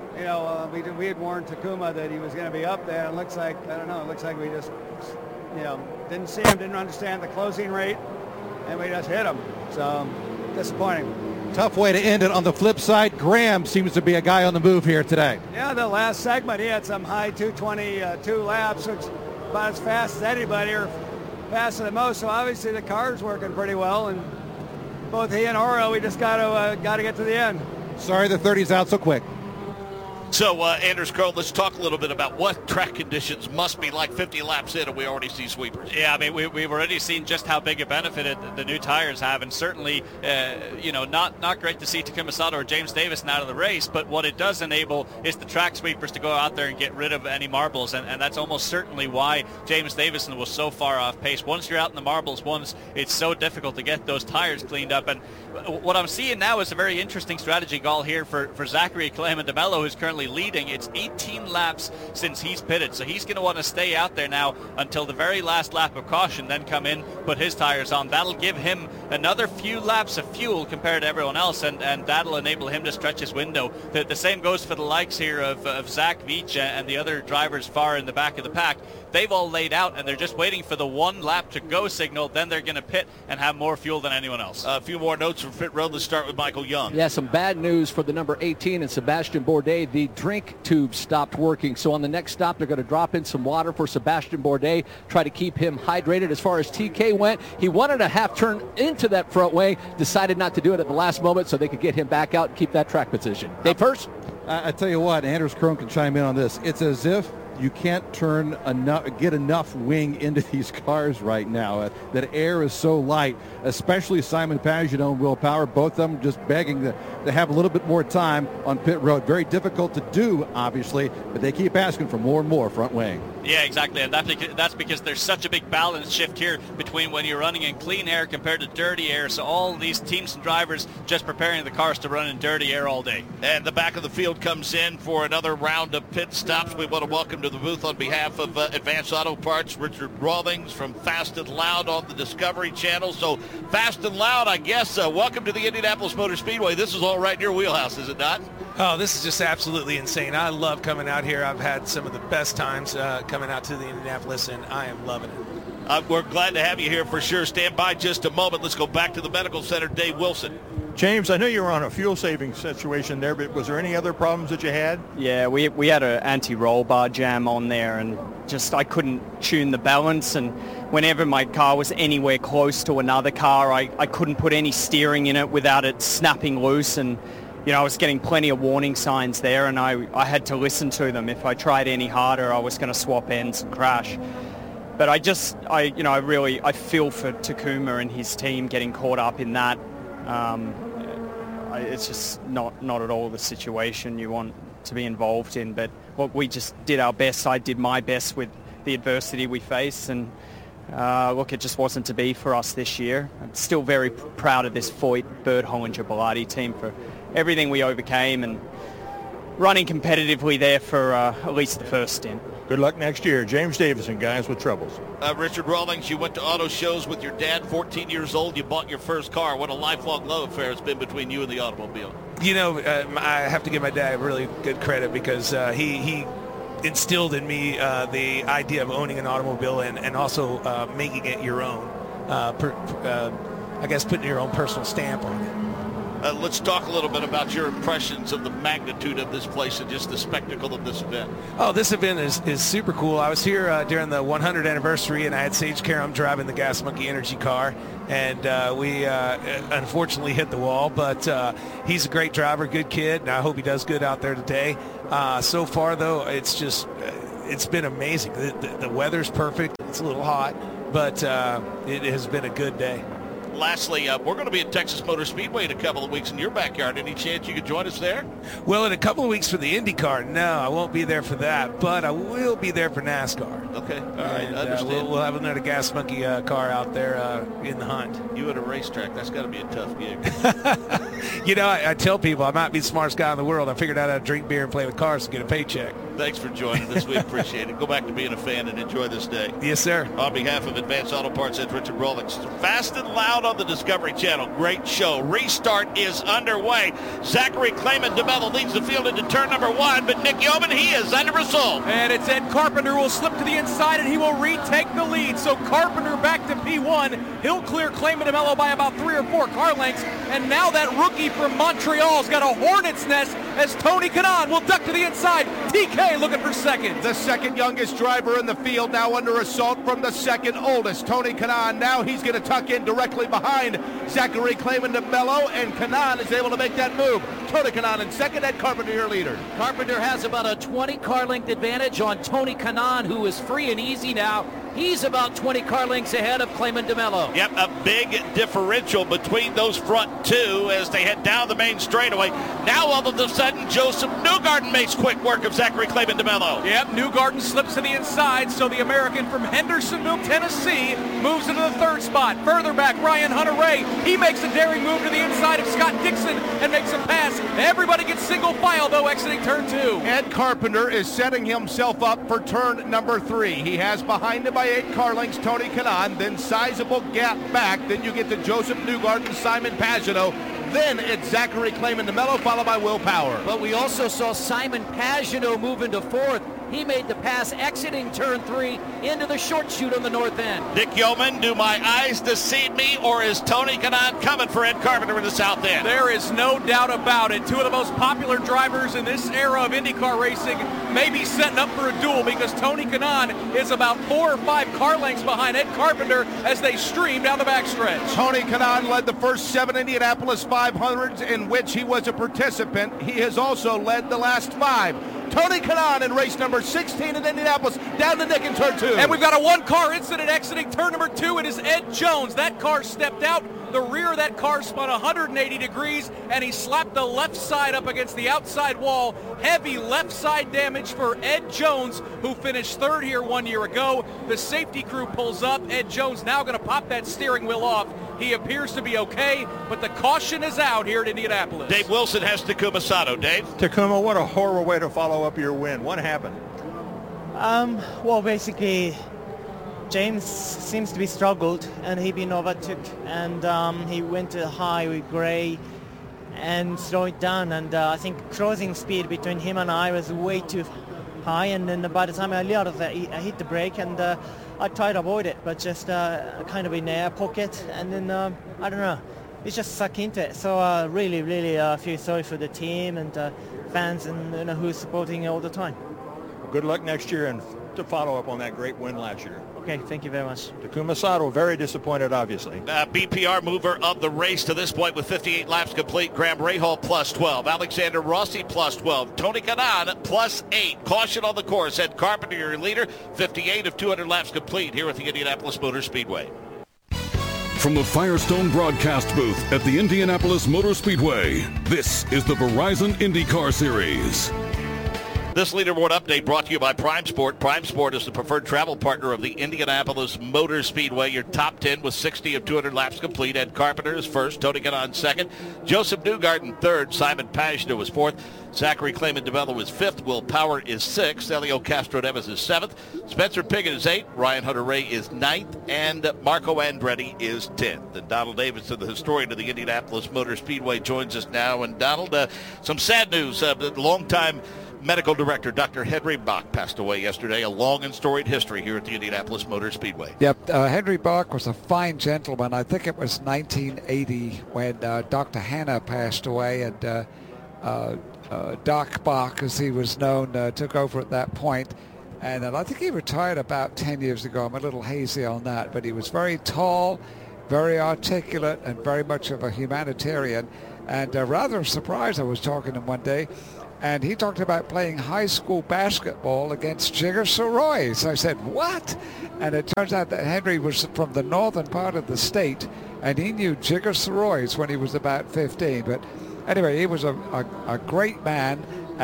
we had warned Takuma that he was going to be up there, and it looks like we just didn't see him, didn't understand the closing rate, and we just hit him. So disappointing. Tough way to end it. On the flip side, Graham seems to be a guy on the move here today. Yeah, the last segment he had some high 222 laps, which is about as fast as anybody, or faster than most. So obviously the car's working pretty well, and both he and Oro, we just got to get to the end. Sorry the 30's out so quick. So, Anders Krohn, let's talk a little bit about what track conditions must be like 50 laps in, and we already see sweepers. Yeah, I mean, we've already seen just how big a benefit the new tires have, and certainly, not great to see Takuma Sato or James Davison out of the race, but what it does enable is the track sweepers to go out there and get rid of any marbles, and that's almost certainly why James Davison was so far off pace. Once you're out in the marbles, it's so difficult to get those tires cleaned up, and what I'm seeing now is a very interesting strategy call here for Zachary Clement de Mello, who's currently leading. It's 18 laps since he's pitted, so he's going to want to stay out there now until the very last lap of caution, then come in, put his tires on. That'll give him another few laps of fuel compared to everyone else, and that'll enable him to stretch his window. The same goes for the likes here of Zach Veach and the other drivers far in the back of the pack. They've all laid out, and they're just waiting for the one lap to go signal. Then they're going to pit and have more fuel than anyone else. A few more notes from pit road. Let's start with Michael Young. Yeah, some bad news for the number 18 and Sebastian Bourdais. The drink tube stopped working, so on the next stop they're going to drop in some water for Sebastian Bourdais, try to keep him hydrated. As far as TK went, he wanted a half turn into that front wing, decided not to do it at the last moment so they could get him back out and keep that track position. Dave first. I tell you what, Anders Krohn can chime in on this. It's as if you can't get enough wing into these cars right now. That air is so light, especially Simon Pagenaud and Will Power, both of them just begging to have a little bit more time on pit road. Very difficult to do, obviously, but they keep asking for more and more front wing. Yeah, exactly, and that's because there's such a big balance shift here between when you're running in clean air compared to dirty air, so all these teams and drivers just preparing the cars to run in dirty air all day. And the back of the field comes in for another round of pit stops. We want to welcome to the booth on behalf of Advanced Auto Parts, Richard Rawlings from Fast and Loud on the Discovery Channel. So Fast and Loud, I guess, welcome to the Indianapolis Motor Speedway. This is all right in your wheelhouse, is it not? Oh, this is just absolutely insane. I love coming out here. I've had some of the best times coming out to the Indianapolis, and I am loving it. We're glad to have you here for sure. Stand by just a moment. Let's go back to the medical center. Dave Wilson. James, I know you were on a fuel-saving situation there, but was there any other problems that you had? Yeah, we had an anti-roll bar jam on there, and just I couldn't tune the balance, and whenever my car was anywhere close to another car, I couldn't put any steering in it without it snapping loose, and I was getting plenty of warning signs there, and I had to listen to them. If I tried any harder, I was going to swap ends and crash. But I feel for Takuma and his team getting caught up in that. It's just not at all the situation you want to be involved in. But look, we just did our best. I did my best with the adversity we faced, and look, it just wasn't to be for us this year. I'm still very proud of this Foyt, Bird, Hollinger, Bellardi team for everything we overcame and running competitively there for at least the first stint. Good luck next year. James Davison, guys with troubles. Richard Rawlings, you went to auto shows with your dad, 14 years old. You bought your first car. What a lifelong love affair it's been between you and the automobile. I have to give my dad really good credit because he instilled in me the idea of owning an automobile and also making it your own. I guess putting your own personal stamp on it. Let's talk a little bit about your impressions of the magnitude of this place and just the spectacle of this event. Oh, this event is super cool. I was here during the 100th anniversary, and I had Sage Karam driving the Gas Monkey Energy car, and we unfortunately hit the wall, but he's a great driver, good kid, and I hope he does good out there today. So far, though, it's been amazing. The weather's perfect. It's a little hot, but it has been a good day. Lastly, we're going to be at Texas Motor Speedway in a couple of weeks in your backyard. Any chance you could join us there? Well, in a couple of weeks for the IndyCar, no, I won't be there for that, but I will be there for NASCAR. Okay, all right, understand. We'll have another Gas Monkey car out there in the hunt. You at a racetrack, that's got to be a tough gig. I tell people I might be the smartest guy in the world. I figured out how to drink beer and play with cars to get a paycheck. Thanks for joining us. We appreciate it. Go back to being a fan and enjoy this day. Yes, sir. On behalf of Advanced Auto Parts, that's Richard Rawlings. Fast and Loud on the Discovery Channel. Great show. Restart is underway. Zachary Clayman DeMello leads the field into turn number 1, but Nick Yeoman, he is under assault. And it's Ed Carpenter who will slip to the inside, and he will retake the lead. So Carpenter back to P1. He'll clear Clayman DeMello by about 3 or 4 car lengths. And now that rookie from Montreal's got a hornet's nest as Tony Kanaan will duck to the inside. TK looking for second. The second youngest driver in the field now under assault from the second oldest, Tony Kanaan. Now he's going to tuck in directly behind Zachary Clayman DeMello, and Kanaan is able to make that move. Tony Kanaan in second, Ed Carpenter your leader. Carpenter has about a 20 car length advantage on Tony Kanaan, who is free and easy now. He's about 20 car lengths ahead of Clayman DeMello. Yep, a big differential between those front two as they head down the main straightaway. Now all of a sudden, Joseph Newgarden makes quick work of Zachary Clayman DeMello. Yep, Newgarden slips to the inside, so the American from Hendersonville, Tennessee, moves into the third spot. Further back, Ryan Hunter-Reay. He makes a daring move to the inside of Scott Dixon and makes a pass. Everybody gets single file, though, exiting turn 2. Ed Carpenter is setting himself up for turn number 3. He has behind him by 8 car lengths Tony Kanaan, then sizable gap back. Then you get to Joseph Newgarden, Simon Pagenaud. Then it's Zachary Clayman DeMello, followed by Will Power. But we also saw Simon Pagenaud move into 4th. He made the pass exiting turn 3 into the short chute on the north end. Nick Yeoman, do my eyes deceive me, or is Tony Kanaan coming for Ed Carpenter in the south end? There is no doubt about it. Two of the most popular drivers in this era of IndyCar racing may be setting up for a duel because Tony Kanaan is about 4 or 5 car lengths behind Ed Carpenter as they stream down the backstretch. Tony Kanaan led the first 7 Indianapolis 500s in which he was a participant. He has also led the last 5. Tony Kanaan in race number 16 in Indianapolis, down to Nick in turn 2. And we've got a 1-car incident exiting turn number 2. It is Ed Jones. That car stepped out. The rear of that car spun 180 degrees, and he slapped the left side up against the outside wall. Heavy left side damage for Ed Jones, who finished 3rd here 1 year ago. The safety crew pulls up. Ed Jones now going to pop that steering wheel off. He appears to be okay, but the caution is out here at Indianapolis. Dave Wilson has Takuma Sato. Dave? Takuma, what a horrible way to follow up your win. What happened? Well, basically, James seems to be struggled, and he been overtook, and he went to high with Gray and slowed down, and I think closing speed between him and I was way too high, and then by the time I realized that I hit the brake, and I tried to avoid it, but just kind of in the air pocket, and then I don't know, it's just suck into it. So really feel sorry for the team and fans and who's supporting it all the time. Good luck next year, and to follow up on that great win last year. Okay, thank you very much. Takuma Sato, very disappointed, obviously. BPR mover of the race to this point with 58 laps complete. Graham Rahal plus 12. Alexander Rossi plus 12. Tony Kanaan plus 8. Caution on the course. Ed Carpenter, your leader, 58 of 200 laps complete here at the Indianapolis Motor Speedway. From the Firestone broadcast booth at the Indianapolis Motor Speedway, this is the Verizon IndyCar Series. This leaderboard update brought to you by Prime Sport. Prime Sport is the preferred travel partner of the Indianapolis Motor Speedway. Your top 10 with 60 of 200 laps complete. Ed Carpenter is first. Tony Kanaan second. Joseph Newgarden third. Simon Pagenaud was fourth. Zachary Clayman DeMello is fifth. Will Power is sixth. Elio Castro-Neves is seventh. Spencer Pigot is eighth. Ryan Hunter-Ray is ninth. And Marco Andretti is 10th. And Donald Davidson, the historian of the Indianapolis Motor Speedway, joins us now. And Donald, some sad news. Longtime medical director Dr. Henry Bach passed away yesterday. A long and storied history here at the Indianapolis Motor Speedway. Yep, Henry Bach was a fine gentleman. I think it was 1980 when Dr. Hanna passed away, and Doc Bach, as he was known, took over at that point. And I think he retired about 10 years ago. I'm a little hazy on that, but he was very tall, very articulate, and very much of a humanitarian. And rather surprised, I was talking to him one day, and he talked about playing high school basketball against Jigger Soroy. So I said, what? And it turns out that Henry was from the northern part of the state, and he knew Jigger Soroy when he was about 15. But anyway, he was a great man,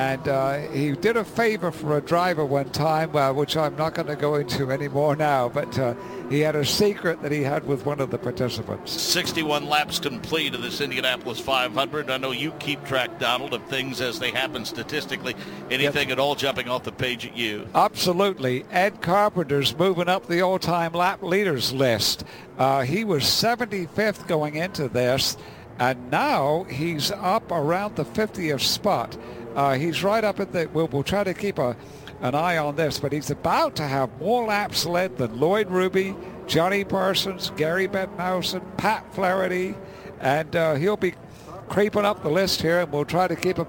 and he did a favor for a driver one time, which I'm not going to go into anymore now, but he had a secret that he had with one of the participants. 61 laps complete of this Indianapolis 500. I know you keep track, Donald, of things as they happen statistically. Anything at all jumping off the page at you? Absolutely. Ed Carpenter's moving up the all-time lap leaders list. He was 75th going into this, and now he's up around the 50th spot. He's right up at the... We'll try to keep an eye on this, but he's about to have more laps led than Lloyd Ruby, Johnny Parsons, Gary Bettenhausen, Pat Flaherty, and he'll be creeping up the list here, and we'll try to keep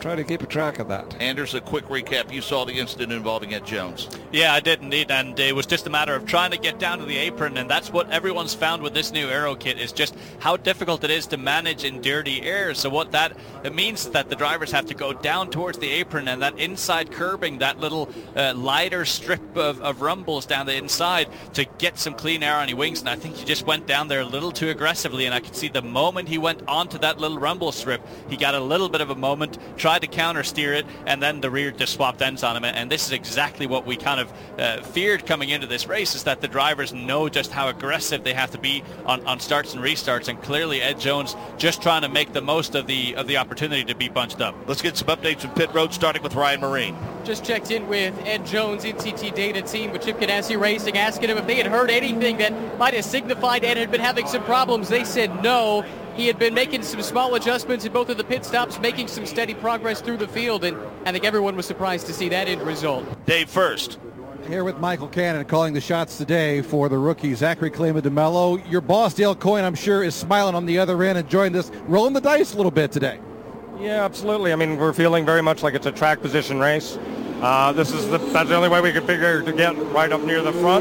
a track of that. Anders, a quick recap. You saw the incident involving Ed Jones. Yeah, I did indeed, and it was just a matter of trying to get down to the apron, and that's what everyone's found with this new aero kit, is just how difficult it is to manage in dirty air. So what it means is that the drivers have to go down towards the apron, and that inside curbing, that little lighter strip of rumbles down the inside to get some clean air on your wings, and I think he just went down there a little too aggressively, and I could see the moment he went onto that little rumble strip, he got a little bit of a moment, tried to counter steer it, and then the rear just swapped ends on him. And this is exactly what we kind of feared coming into this race, is that the drivers know just how aggressive they have to be on starts and restarts, and clearly Ed Jones just trying to make the most of the opportunity to be bunched up. Let's get some updates from pit road, starting with Ryan Marine. Just checked in with Ed Jones, NCT Data team with Chip Ganassi Racing, asking him if they had heard anything that might have signified Ed had been having some problems. They said no. He had been making some small adjustments in both of the pit stops, making some steady progress through the field, and I think everyone was surprised to see that end result. Dave first. Here with Michael Cannon calling the shots today for the rookie Zachary Clayman DeMello. Your boss, Dale Coyne, I'm sure, is smiling on the other end, enjoying this, rolling the dice a little bit today. Yeah, absolutely. I mean, we're feeling very much like it's a track position race. That's the only way we could figure to get right up near the front.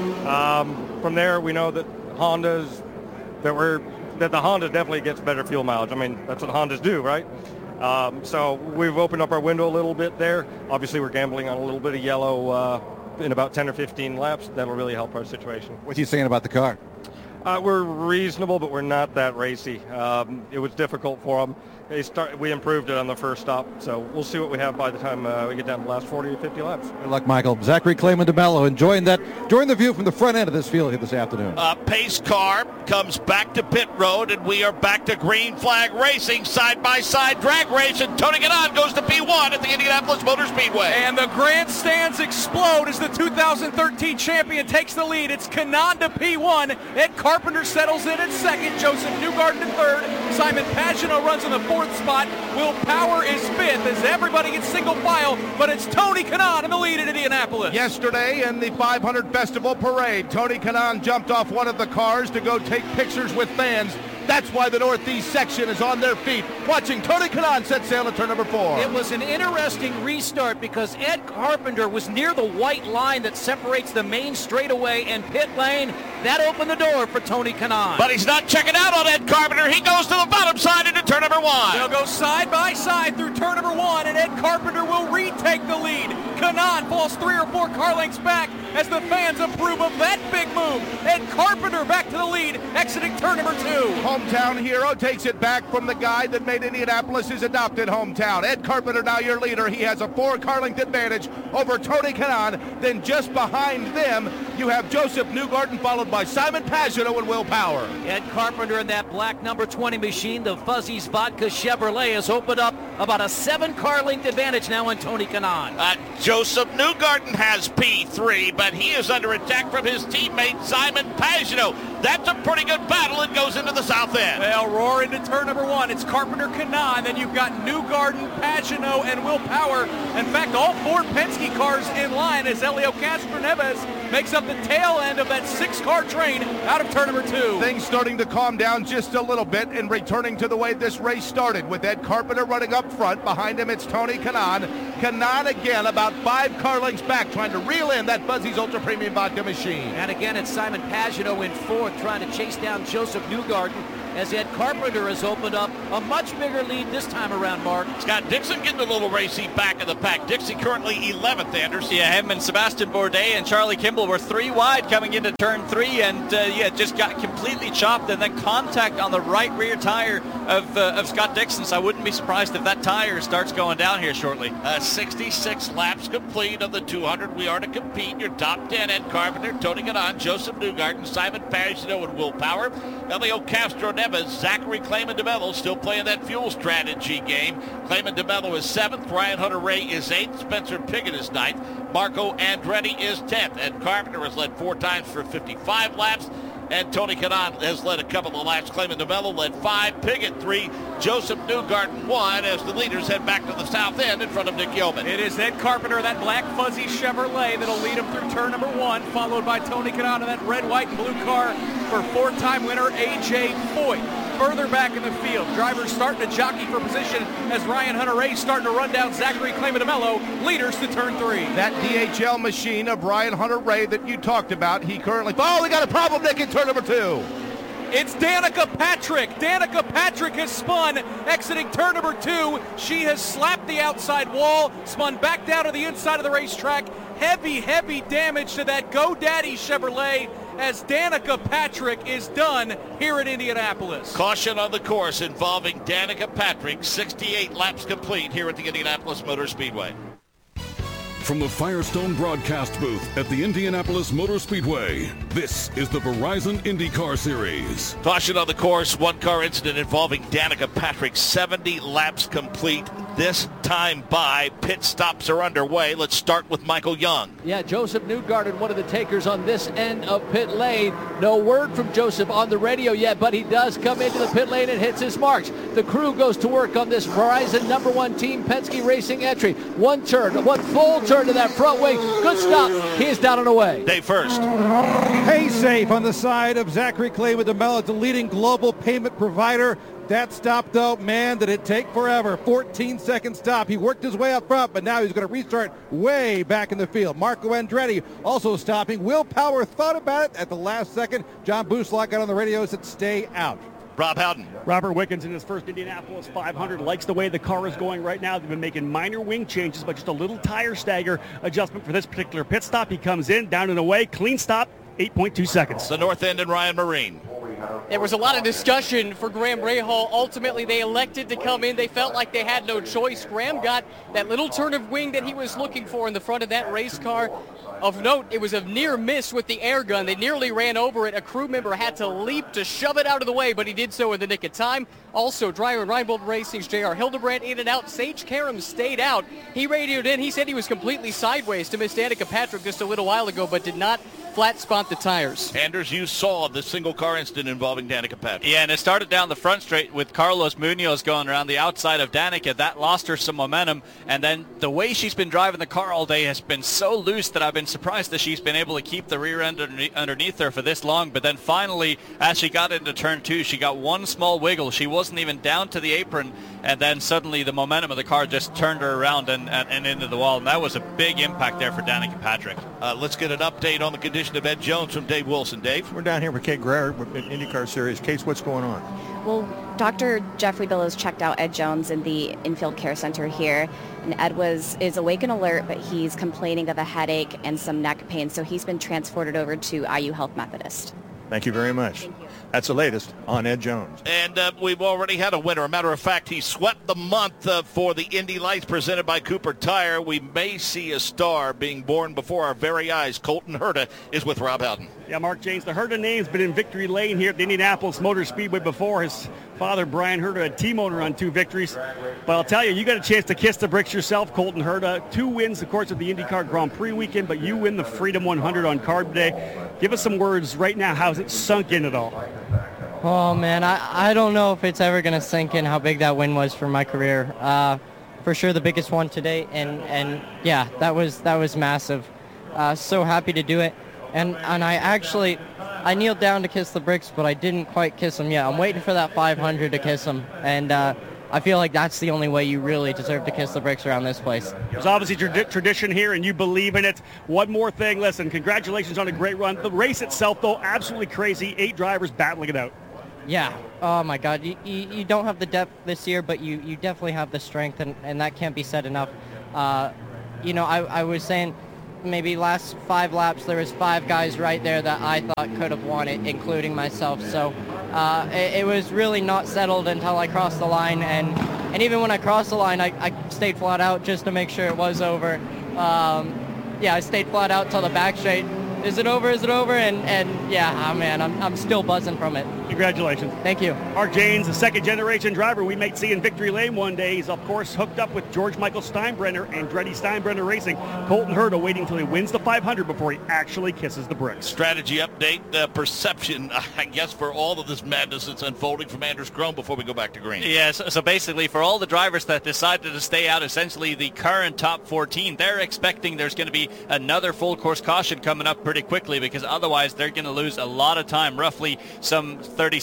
From there, we know that the Honda definitely gets better fuel mileage. I mean, that's what Hondas do, right? So we've opened up our window a little bit there. Obviously, we're gambling on a little bit of yellow in about 10 or 15 laps. That'll really help our situation. What's he saying about the car? We're reasonable, but we're not that racy. It was difficult for them. We improved it on the first stop, so we'll see what we have by the time we get down to the last 40 or 50 laps. Good luck, Michael. Zachary Clayman DeMello enjoying the view from the front end of this field here this afternoon. Pace car comes back to pit road, and we are back to green flag racing, side-by-side drag race, and Tony Kanaan goes to P1 at the Indianapolis Motor Speedway. And the grandstands explode as the 2013 champion takes the lead. It's Kanaan to P1. Ed Carpenter settles in at second. Joseph Newgarden in third. Simon Pagenaud runs in the fourth spot. Will Power is fifth as everybody gets single file, but it's Tony Kanaan in the lead at Indianapolis. Yesterday in the 500 Festival Parade, Tony Kanaan jumped off one of the cars to go take pictures with fans. That's why the Northeast section is on their feet, watching Tony Kanaan set sail at turn number 4. It was an interesting restart because Ed Carpenter was near the white line that separates the main straightaway and pit lane. That opened the door for Tony Kanaan. But he's not checking out on Ed Carpenter. He goes to the bottom side into turn number 1. They'll go side by side through turn number 1, and Ed Carpenter will retake the lead. Kanaan falls 3 or 4 car lengths back as the fans approve of that big move. Ed Carpenter back to the lead, exiting turn number 2. Hometown hero takes it back from the guy that made Indianapolis his adopted hometown. Ed Carpenter now your leader. He has a 4 car length advantage over Tony Kanaan. Then just behind them, you have Joseph Newgarden, followed by Simon Pagenaud and Will Power. Ed Carpenter in that black number 20 machine, the Fuzzy's Vodka Chevrolet, has opened up about a 7 car length advantage now on Tony Kanaan. Joseph Newgarden has P3, but he is under attack from his teammate Simon Pagenaud. That's a pretty good battle. It goes into the south end. They'll roar into turn number 1. It's Carpenter, Kanaan. Then you've got Newgarden, Pagenaud, and Will Power. In fact, all 4 Penske cars in line as Helio Castroneves makes up the tail end of that 6-car train out of turn number 2. Things starting to calm down just a little bit and returning to the way this race started, with Ed Carpenter running up front. Behind him, it's Tony Kanaan. Kanaan again about 5 car lengths back, trying to reel in that Fuzzy's Ultra Premium Vodka machine. And again, it's Simon Pagenaud in 4th, trying to chase down Joseph Newgarden, as Ed Carpenter has opened up a much bigger lead this time around, Mark. Scott Dixon getting a little racy back of the pack. Dixon currently 11th, Anders. Yeah, him and Sebastian Bourdais and Charlie Kimball were 3 wide coming into turn 3, and just got completely chopped, and then contact on the right rear tire of Scott Dixon. So I wouldn't be surprised if that tire starts going down here shortly. 66 laps complete of the 200. We are to compete. Your top 10, Ed Carpenter, Tony Kanaan, Joseph Newgarden, Simon Pagenaud, and Will Power. Helio Castroneves, Zachary Clayman DeMello still playing that fuel strategy game. Clayman DeMello is 7th. Ryan Hunter-Ray is 8th. Spencer Pigot is 9th. Marco Andretti is 10th. Ed Carpenter has led 4 times for 55 laps. And Tony Kanaan has led a couple of laps. Clayman DeMello led 5, Pigot 3, Joseph Newgarden 1, as the leaders head back to the south end in front of Nick Yeoman. It is Ed Carpenter, that black fuzzy Chevrolet, that'll lead him through turn number 1, followed by Tony Kanaan in that red, white, and blue car for 4-time winner A.J. Foyt. Further back in the field, drivers starting to jockey for position as Ryan Hunter-Ray starting to run down Zachary Clayman DeMello, leaders to turn 3. That DHL machine of Ryan Hunter-Ray that you talked about, he currently... Oh, we got a problem, Nick, in turn number 2. It's Danica Patrick. Danica Patrick has spun, exiting turn number 2. She has slapped the outside wall, spun back down to the inside of the racetrack. Heavy, heavy damage to that GoDaddy Chevrolet, as Danica Patrick is done here at Indianapolis. Caution on the course involving Danica Patrick. 68 laps complete here at the Indianapolis Motor Speedway. From the Firestone broadcast booth at the Indianapolis Motor Speedway, this is the Verizon IndyCar Series. Caution on the course, 1-car incident involving Danica Patrick. 70 laps complete this time by. Pit stops are underway. Let's start with Michael Young. Yeah, Joseph Newgarden, one of the takers on this end of pit lane. No word from Joseph on the radio yet, but he does come into the pit lane and hits his marks. The crew goes to work on this Verizon #1 Team Penske Racing entry. One full turn to that front wing. Good stop. He is down and away. Dave first. Pay safe on the side of Zachary Clayman DeMello, the leading global payment provider. That stop, though, man, did it take forever. 14-second stop. He worked his way up front, but now he's going to restart way back in the field. Marco Andretti also stopping. Will Power thought about it at the last second. John Buslak got on the radio and said, stay out. Rob Howden. Robert Wickens in his first Indianapolis 500 likes the way the car is going right now. They've been making minor wing changes, but just a little tire stagger adjustment for this particular pit stop. He comes in, down and away, clean stop, 8.2 seconds. The North End and Ryan Marine. There was a lot of discussion for Graham Rahal. Ultimately, they elected to come in. They felt like they had no choice. Graham got that little turn of wing that he was looking for in the front of that race car. Of note, it was a near miss with the air gun. They nearly ran over it. A crew member had to leap to shove it out of the way, but he did so in the nick of time. Also, driver Reinbold Racing's J.R. Hildebrand in and out. Sage Karam stayed out. He radioed in. He said he was completely sideways to Miss Danica Patrick just a little while ago, but did not flat spot the tires. Anders, you saw the single car incident involving Danica Patrick. Yeah, and it started down the front straight with Carlos Munoz going around the outside of Danica. That lost her some momentum, and then the way she's been driving the car all day has been so loose that I've been surprised that she's been able to keep the rear end underneath her for this long. But then finally, as she got into turn 2, she got one small wiggle. She wasn't even down to the apron, and then suddenly the momentum of the car just turned her around and into the wall, and that was a big impact there for Danica Patrick. Let's get an update on the condition of Ed Jones from Dave Wilson. Dave? We're down here with Kate Greer with IndyCar Series. Kate, what's going on? Well, Dr. Jeffrey Billows checked out Ed Jones in the infield care center here, and Ed is awake and alert, but he's complaining of a headache and some neck pain, so he's been transported over to IU Health Methodist. Thank you very much. That's the latest on Ed Jones. And we've already had a winner. As a matter of fact, he swept the month for the Indy Lights presented by Cooper Tire. We may see a star being born before our very eyes. Colton Herta is with Rob Howden. Yeah, Mark James, the Herta name's been in victory lane here at the Indianapolis Motor Speedway before. His father, Brian Herta, a team owner on 2 victories. But I'll tell you, you got a chance to kiss the bricks yourself, Colton Herta. 2 wins, of course, at the IndyCar Grand Prix weekend, but you win the Freedom 100 on Carb Day. Give us some words right now. How's it sunk in at all? Oh, man, I don't know if it's ever going to sink in how big that win was for my career. For sure the biggest one to date, and yeah, that was massive. So happy to do it. And I kneeled down to kiss the bricks, but I didn't quite kiss them yet. I'm waiting for that 500 to kiss them, and I feel like that's the only way you really deserve to kiss the bricks around this place. There's obviously tradition here, and you believe in it. One more thing, listen, congratulations on a great run. The race itself, though, absolutely crazy. 8 drivers battling it out. Yeah. Oh, my God. You don't have the depth this year, but you definitely have the strength, and that can't be said enough. I was saying maybe last 5 laps there was 5 guys right there that I thought could have won it, including myself. So it was really not settled until I crossed the line, and even when I crossed the line, I stayed flat out just to make sure it was over. I stayed flat out till the back straight. Is it over? Is it over? And yeah, man, I'm still buzzing from it. Congratulations. Thank you. Mark Janes, the second-generation driver we might see in victory lane one day. He's, of course, hooked up with George Michael Steinbrenner and Andretti Steinbrenner Racing. Colton Herta waiting until he wins the 500 before he actually kisses the bricks. Strategy update, perception, I guess, for all of this madness that's unfolding from Anders Krone before we go back to green. Yes, so basically for all the drivers that decided to stay out, essentially the current top 14, they're expecting there's going to be another full course caution coming up pretty quickly, because otherwise they're going to lose a lot of time, roughly some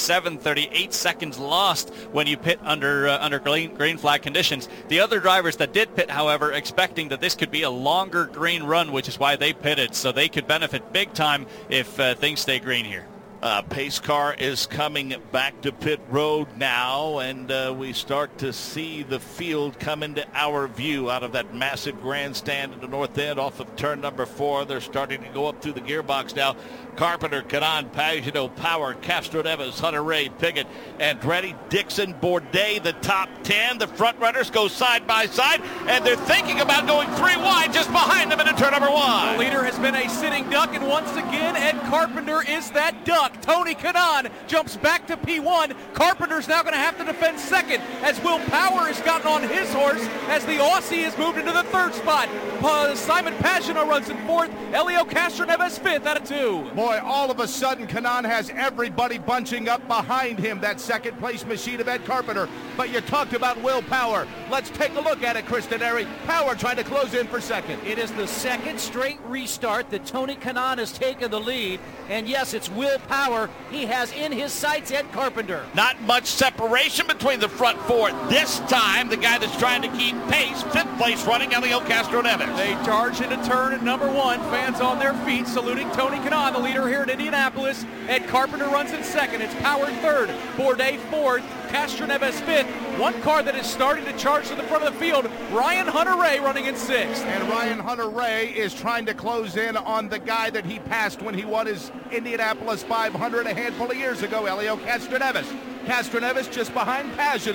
38 seconds lost when you pit under green flag conditions. The other drivers that did pit, however, expecting that this could be a longer green run, which is why they pitted, so they could benefit big time if things stay green here. Pace car is coming back to pit road now, and we start to see the field come into our view out of that massive grandstand in the north end off of turn number 4. They're starting to go up through the gearbox now. Carpenter, Kanaan, Pagenaud, Power, Castro-Neves, Hunter-Reay, Piggott, Andretti, Dixon, Bourdais, the top 10. The front runners go side by side, and they're thinking about going 3 wide just behind them into turn number 1. The leader has been a sitting duck, and once again, Ed Carpenter is that duck. Tony Kanaan jumps back to P1. Carpenter's now going to have to defend second as Will Power has gotten on his horse as the Aussie has moved into the 3rd spot. Simon Pagenaud runs in 4th. Helio Castroneves 5th out of 2. Boy, all of a sudden, Kanaan has everybody bunching up behind him, that second-place machine of Ed Carpenter. But you talked about Will Power. Let's take a look at it, Chris Denari. Power trying to close in for second. It is the second straight restart that Tony Kanaan has taken the lead. And yes, it's Will Power. He has in his sights Ed Carpenter. Not much separation between the front 4. This time, the guy that's trying to keep pace, 5th place running, Helio Castroneves. They charge into turn at number 1. Fans on their feet saluting Tony Kanaan, the leader here in Indianapolis. Ed Carpenter runs in 2nd. It's Power 3rd. Bourdais 4th. Castroneves 5th. One car that is starting to charge to the front of the field, Ryan Hunter-Reay running in 6th. And Ryan Hunter-Reay is trying to close in on the guy that he passed when he won his Indianapolis 500 a handful of years ago, Helio Castroneves. Castroneves just behind Pagenaud.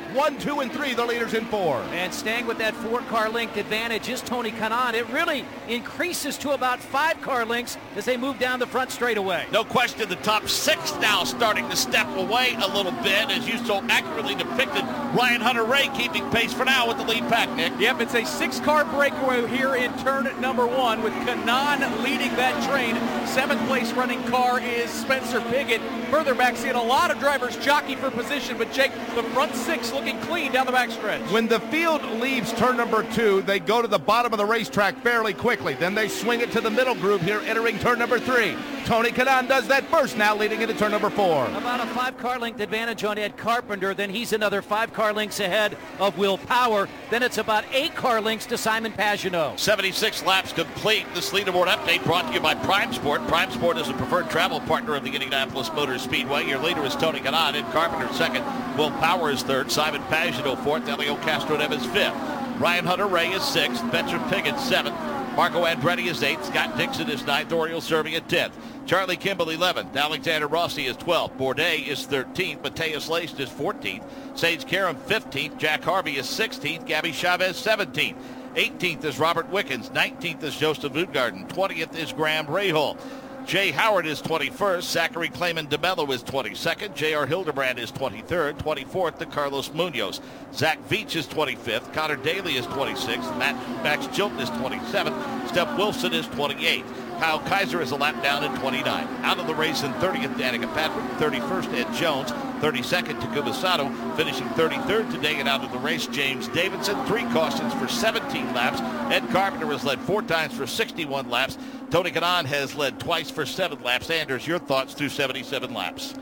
1, 2, and 3, the leaders in 4. And staying with that 4-car length advantage is Tony Kanaan. It really increases to about 5-car lengths as they move down the front straightaway. No question, the top 6 now starting to step away a little bit, as you so accurately depicted. Ryan Hunter-Reay keeping pace for now with the lead pack, Nick. Yep, it's a 6-car breakaway here in turn number 1 with Kanaan leading that train. 7th place running car is Spencer Pigot. Further back, seeing a lot of drivers jockey for position, but Jake, the front 6 looking clean down the backstretch. When the field leaves turn number 2, they go to the bottom of the racetrack fairly quickly. Then they swing it to the middle group here, entering turn number 3. Tony Kanaan does that first now, leading into turn number 4. About a 5-car length advantage on Ed Carpenter. Then he's another 5-car lengths ahead of Will Power. Then it's about 8-car lengths to Simon Pagenaud. 76 laps complete. This leaderboard update brought to you by Prime Sport. Prime Sport is a preferred travel partner of the Indianapolis Motor Speedway. Your leader is Tony Kanaan. Ed Carpenter second. Will Power is third. Simon Pagenaud fourth. Elio Castroneves fifth. Ryan Hunter-Reay is sixth. Spencer Pigot seventh. Marco Andretti is 8th. Scott Dixon is 9th. Oriel serving at 10th. Charlie Kimball 11th. Alexander Rossi is 12th. Bourdais is 13th. Mateus Leist is 14th. Sage Karam 15th. Jack Harvey is 16th. Gabby Chavez 17th. 18th is Robert Wickens. 19th is Joseph Newgarden. 20th is Graham Rahal. Jay Howard is 21st. Zachary Clayman DeMello is 22nd. J.R. Hildebrand is 23rd. 24th to Carlos Munoz. Zach Veach is 25th. Connor Daly is 26th. Max Chilton is 27th. Steph Wilson is 28th. Kyle Kaiser is a lap down at 29. Out of the race in 30th, Danica Patrick. 31st, Ed Jones. 32nd, Takuma Sato. Finishing 33rd today and out of the race, James Davidson. 3 cautions for 17 laps. Ed Carpenter has led 4 times for 61 laps. Tony Kanaan has led twice for 7 laps. Anders, your thoughts through 77 laps?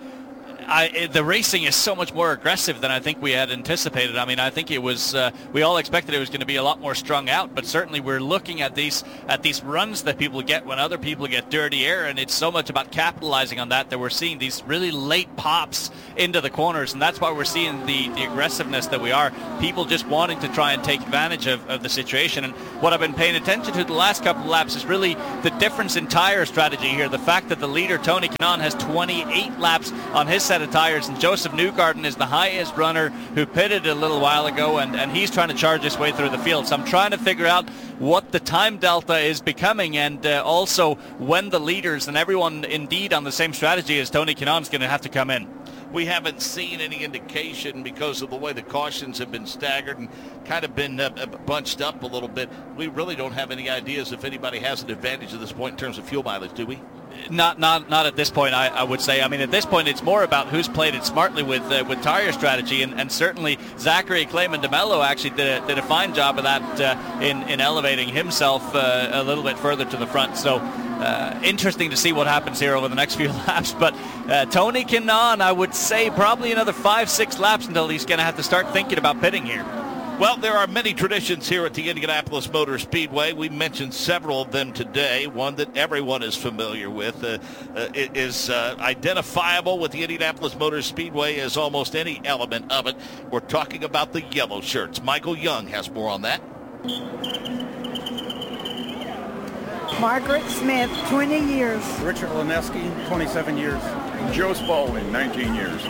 The racing is so much more aggressive than I think we had anticipated. I mean, I think it was we all expected it was going to be a lot more strung out, but certainly we're looking at these runs that people get when other people get dirty air, and it's so much about capitalizing on that we're seeing these really late pops into the corners, and that's why we're seeing the aggressiveness that we are. People just wanting to try and take advantage of the situation. And what I've been paying attention to the last couple of laps is really the difference in tire strategy here. The fact that the leader, Tony Kanaan, has 28 laps on his set of tires, and Joseph Newgarden is the highest runner who pitted a little while ago, and he's trying to charge his way through the field. So I'm trying to figure out what the time delta is becoming, and also when the leaders and everyone indeed on the same strategy as Tony Kanaan is going to have to come in. We haven't seen any indication because of the way the cautions have been staggered and kind of been bunched up a little bit. We really don't have any ideas if anybody has an advantage at this point in terms of fuel mileage, do we? Not at this point, I would say. I mean, at this point, it's more about who's played it smartly with tire strategy, and certainly Zachary Clayman DeMello actually did a fine job of that in elevating himself a little bit further to the front. So interesting to see what happens here over the next few laps. But Tony Kanaan, I would say probably another 5-6 laps until he's going to have to start thinking about pitting here. Well, there are many traditions here at the Indianapolis Motor Speedway. We mentioned several of them today. One that everyone is familiar with is identifiable with the Indianapolis Motor Speedway as almost any element of it. We're talking about the yellow shirts. Michael Young has more on that. Margaret Smith, 20 years. Richard Lineski, 27 years. Joe Spalding, 19 years.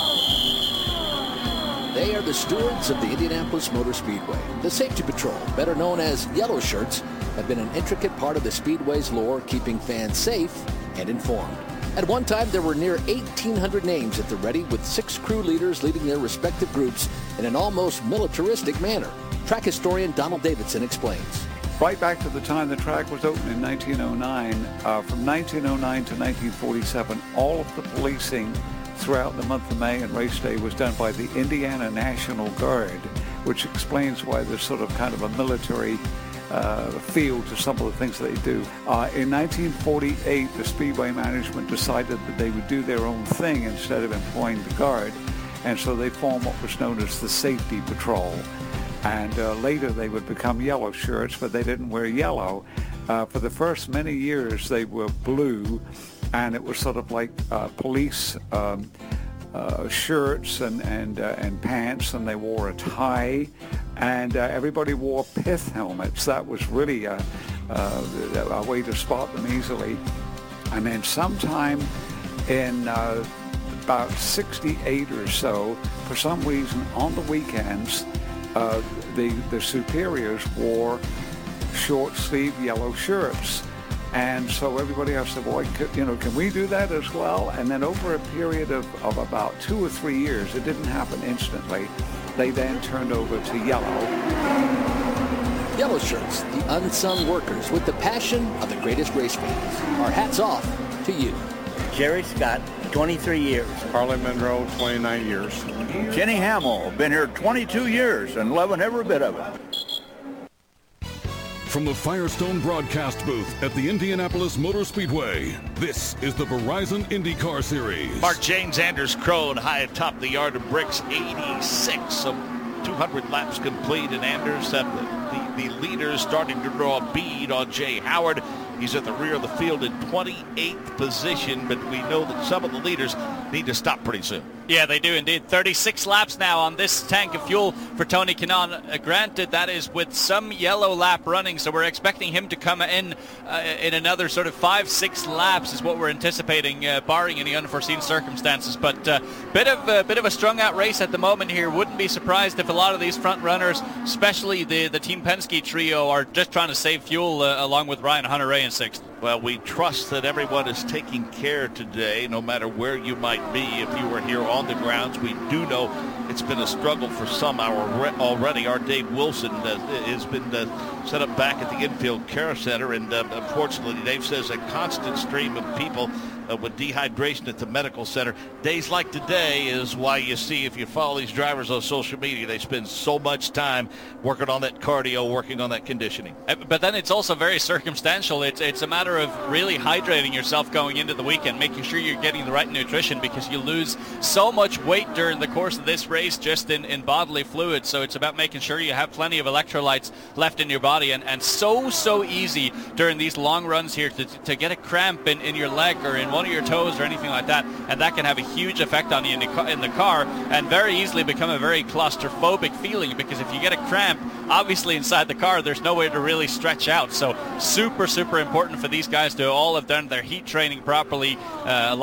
They are the stewards of the Indianapolis Motor Speedway. The Safety Patrol, better known as Yellow Shirts, have been an intricate part of the Speedway's lore, keeping fans safe and informed. At one time, there were near 1,800 names at the ready, with 6 crew leaders leading their respective groups in an almost militaristic manner. Track historian Donald Davidson explains. Right back to the time the track was opened in 1909, from 1909 to 1947, all of the policing throughout the month of May and race day was done by the Indiana National Guard, which explains why there's sort of kind of a military feel to some of the things they do. In 1948, the Speedway management decided that they would do their own thing instead of employing the Guard, and so they formed what was known as the Safety Patrol. And later they would become Yellow Shirts, but they didn't wear yellow. For the first many years, they were blue, and it was sort of like police shirts and pants, and they wore a tie, and everybody wore pith helmets. That was really a way to spot them easily. And then sometime in about 68 or so. For some reason, on the weekends, the superiors wore short-sleeve yellow shirts. And so everybody else said, well, can we do that as well? And then over a period of about 2 or 3 years, it didn't happen instantly. They then turned over to yellow. Yellow shirts, the unsung workers with the passion of the greatest race fans. Our hats off to you. Jerry Scott, 23 years. Harley Monroe, 29 years. Jenny Hamill, been here 22 years and loving every bit of it. From the Firestone broadcast booth at the Indianapolis Motor Speedway, this is the Verizon IndyCar Series. Mark Jaynes, Anders Krohn, high atop the yard of bricks, 86. So 200 laps complete, and Anders, the leaders starting to draw a bead on Jay Howard. He's at the rear of the field in 28th position, but we know that some of the leaders need to stop pretty soon. Yeah, they do indeed. 36 laps now on this tank of fuel for Tony Kanaan. Granted, that is with some yellow lap running, so we're expecting him to come in another sort of 5-6 laps is what we're anticipating, barring any unforeseen circumstances. But bit of a strung-out race at the moment here. Wouldn't be surprised if a lot of these front runners, especially the Team Penske trio, are just trying to save fuel along with Ryan Hunter-Reay in 6th. Well, we trust that everyone is taking care today, no matter where you might be. If you were here on the grounds, we do know it's been a struggle for some already. Our Dave Wilson has been set up back at the Infield Care Center, and unfortunately, Dave says a constant stream of people with dehydration at the medical center. Days like today is why you see, if you follow these drivers on social media, they spend so much time working on that cardio, working on that conditioning. But then it's also very circumstantial. It's a matter of really hydrating yourself going into the weekend, making sure you're getting the right nutrition, because you lose so much weight during the course of this race just in bodily fluid. So it's about making sure you have plenty of electrolytes left in your body, and so easy during these long runs here to get a cramp in your leg or in one of your toes or anything like that, and that can have a huge effect on you in the car, and very easily become a very claustrophobic feeling, because if you get a cramp, obviously inside the car there's no way to really stretch out. So super important for these guys to all have done their heat training properly.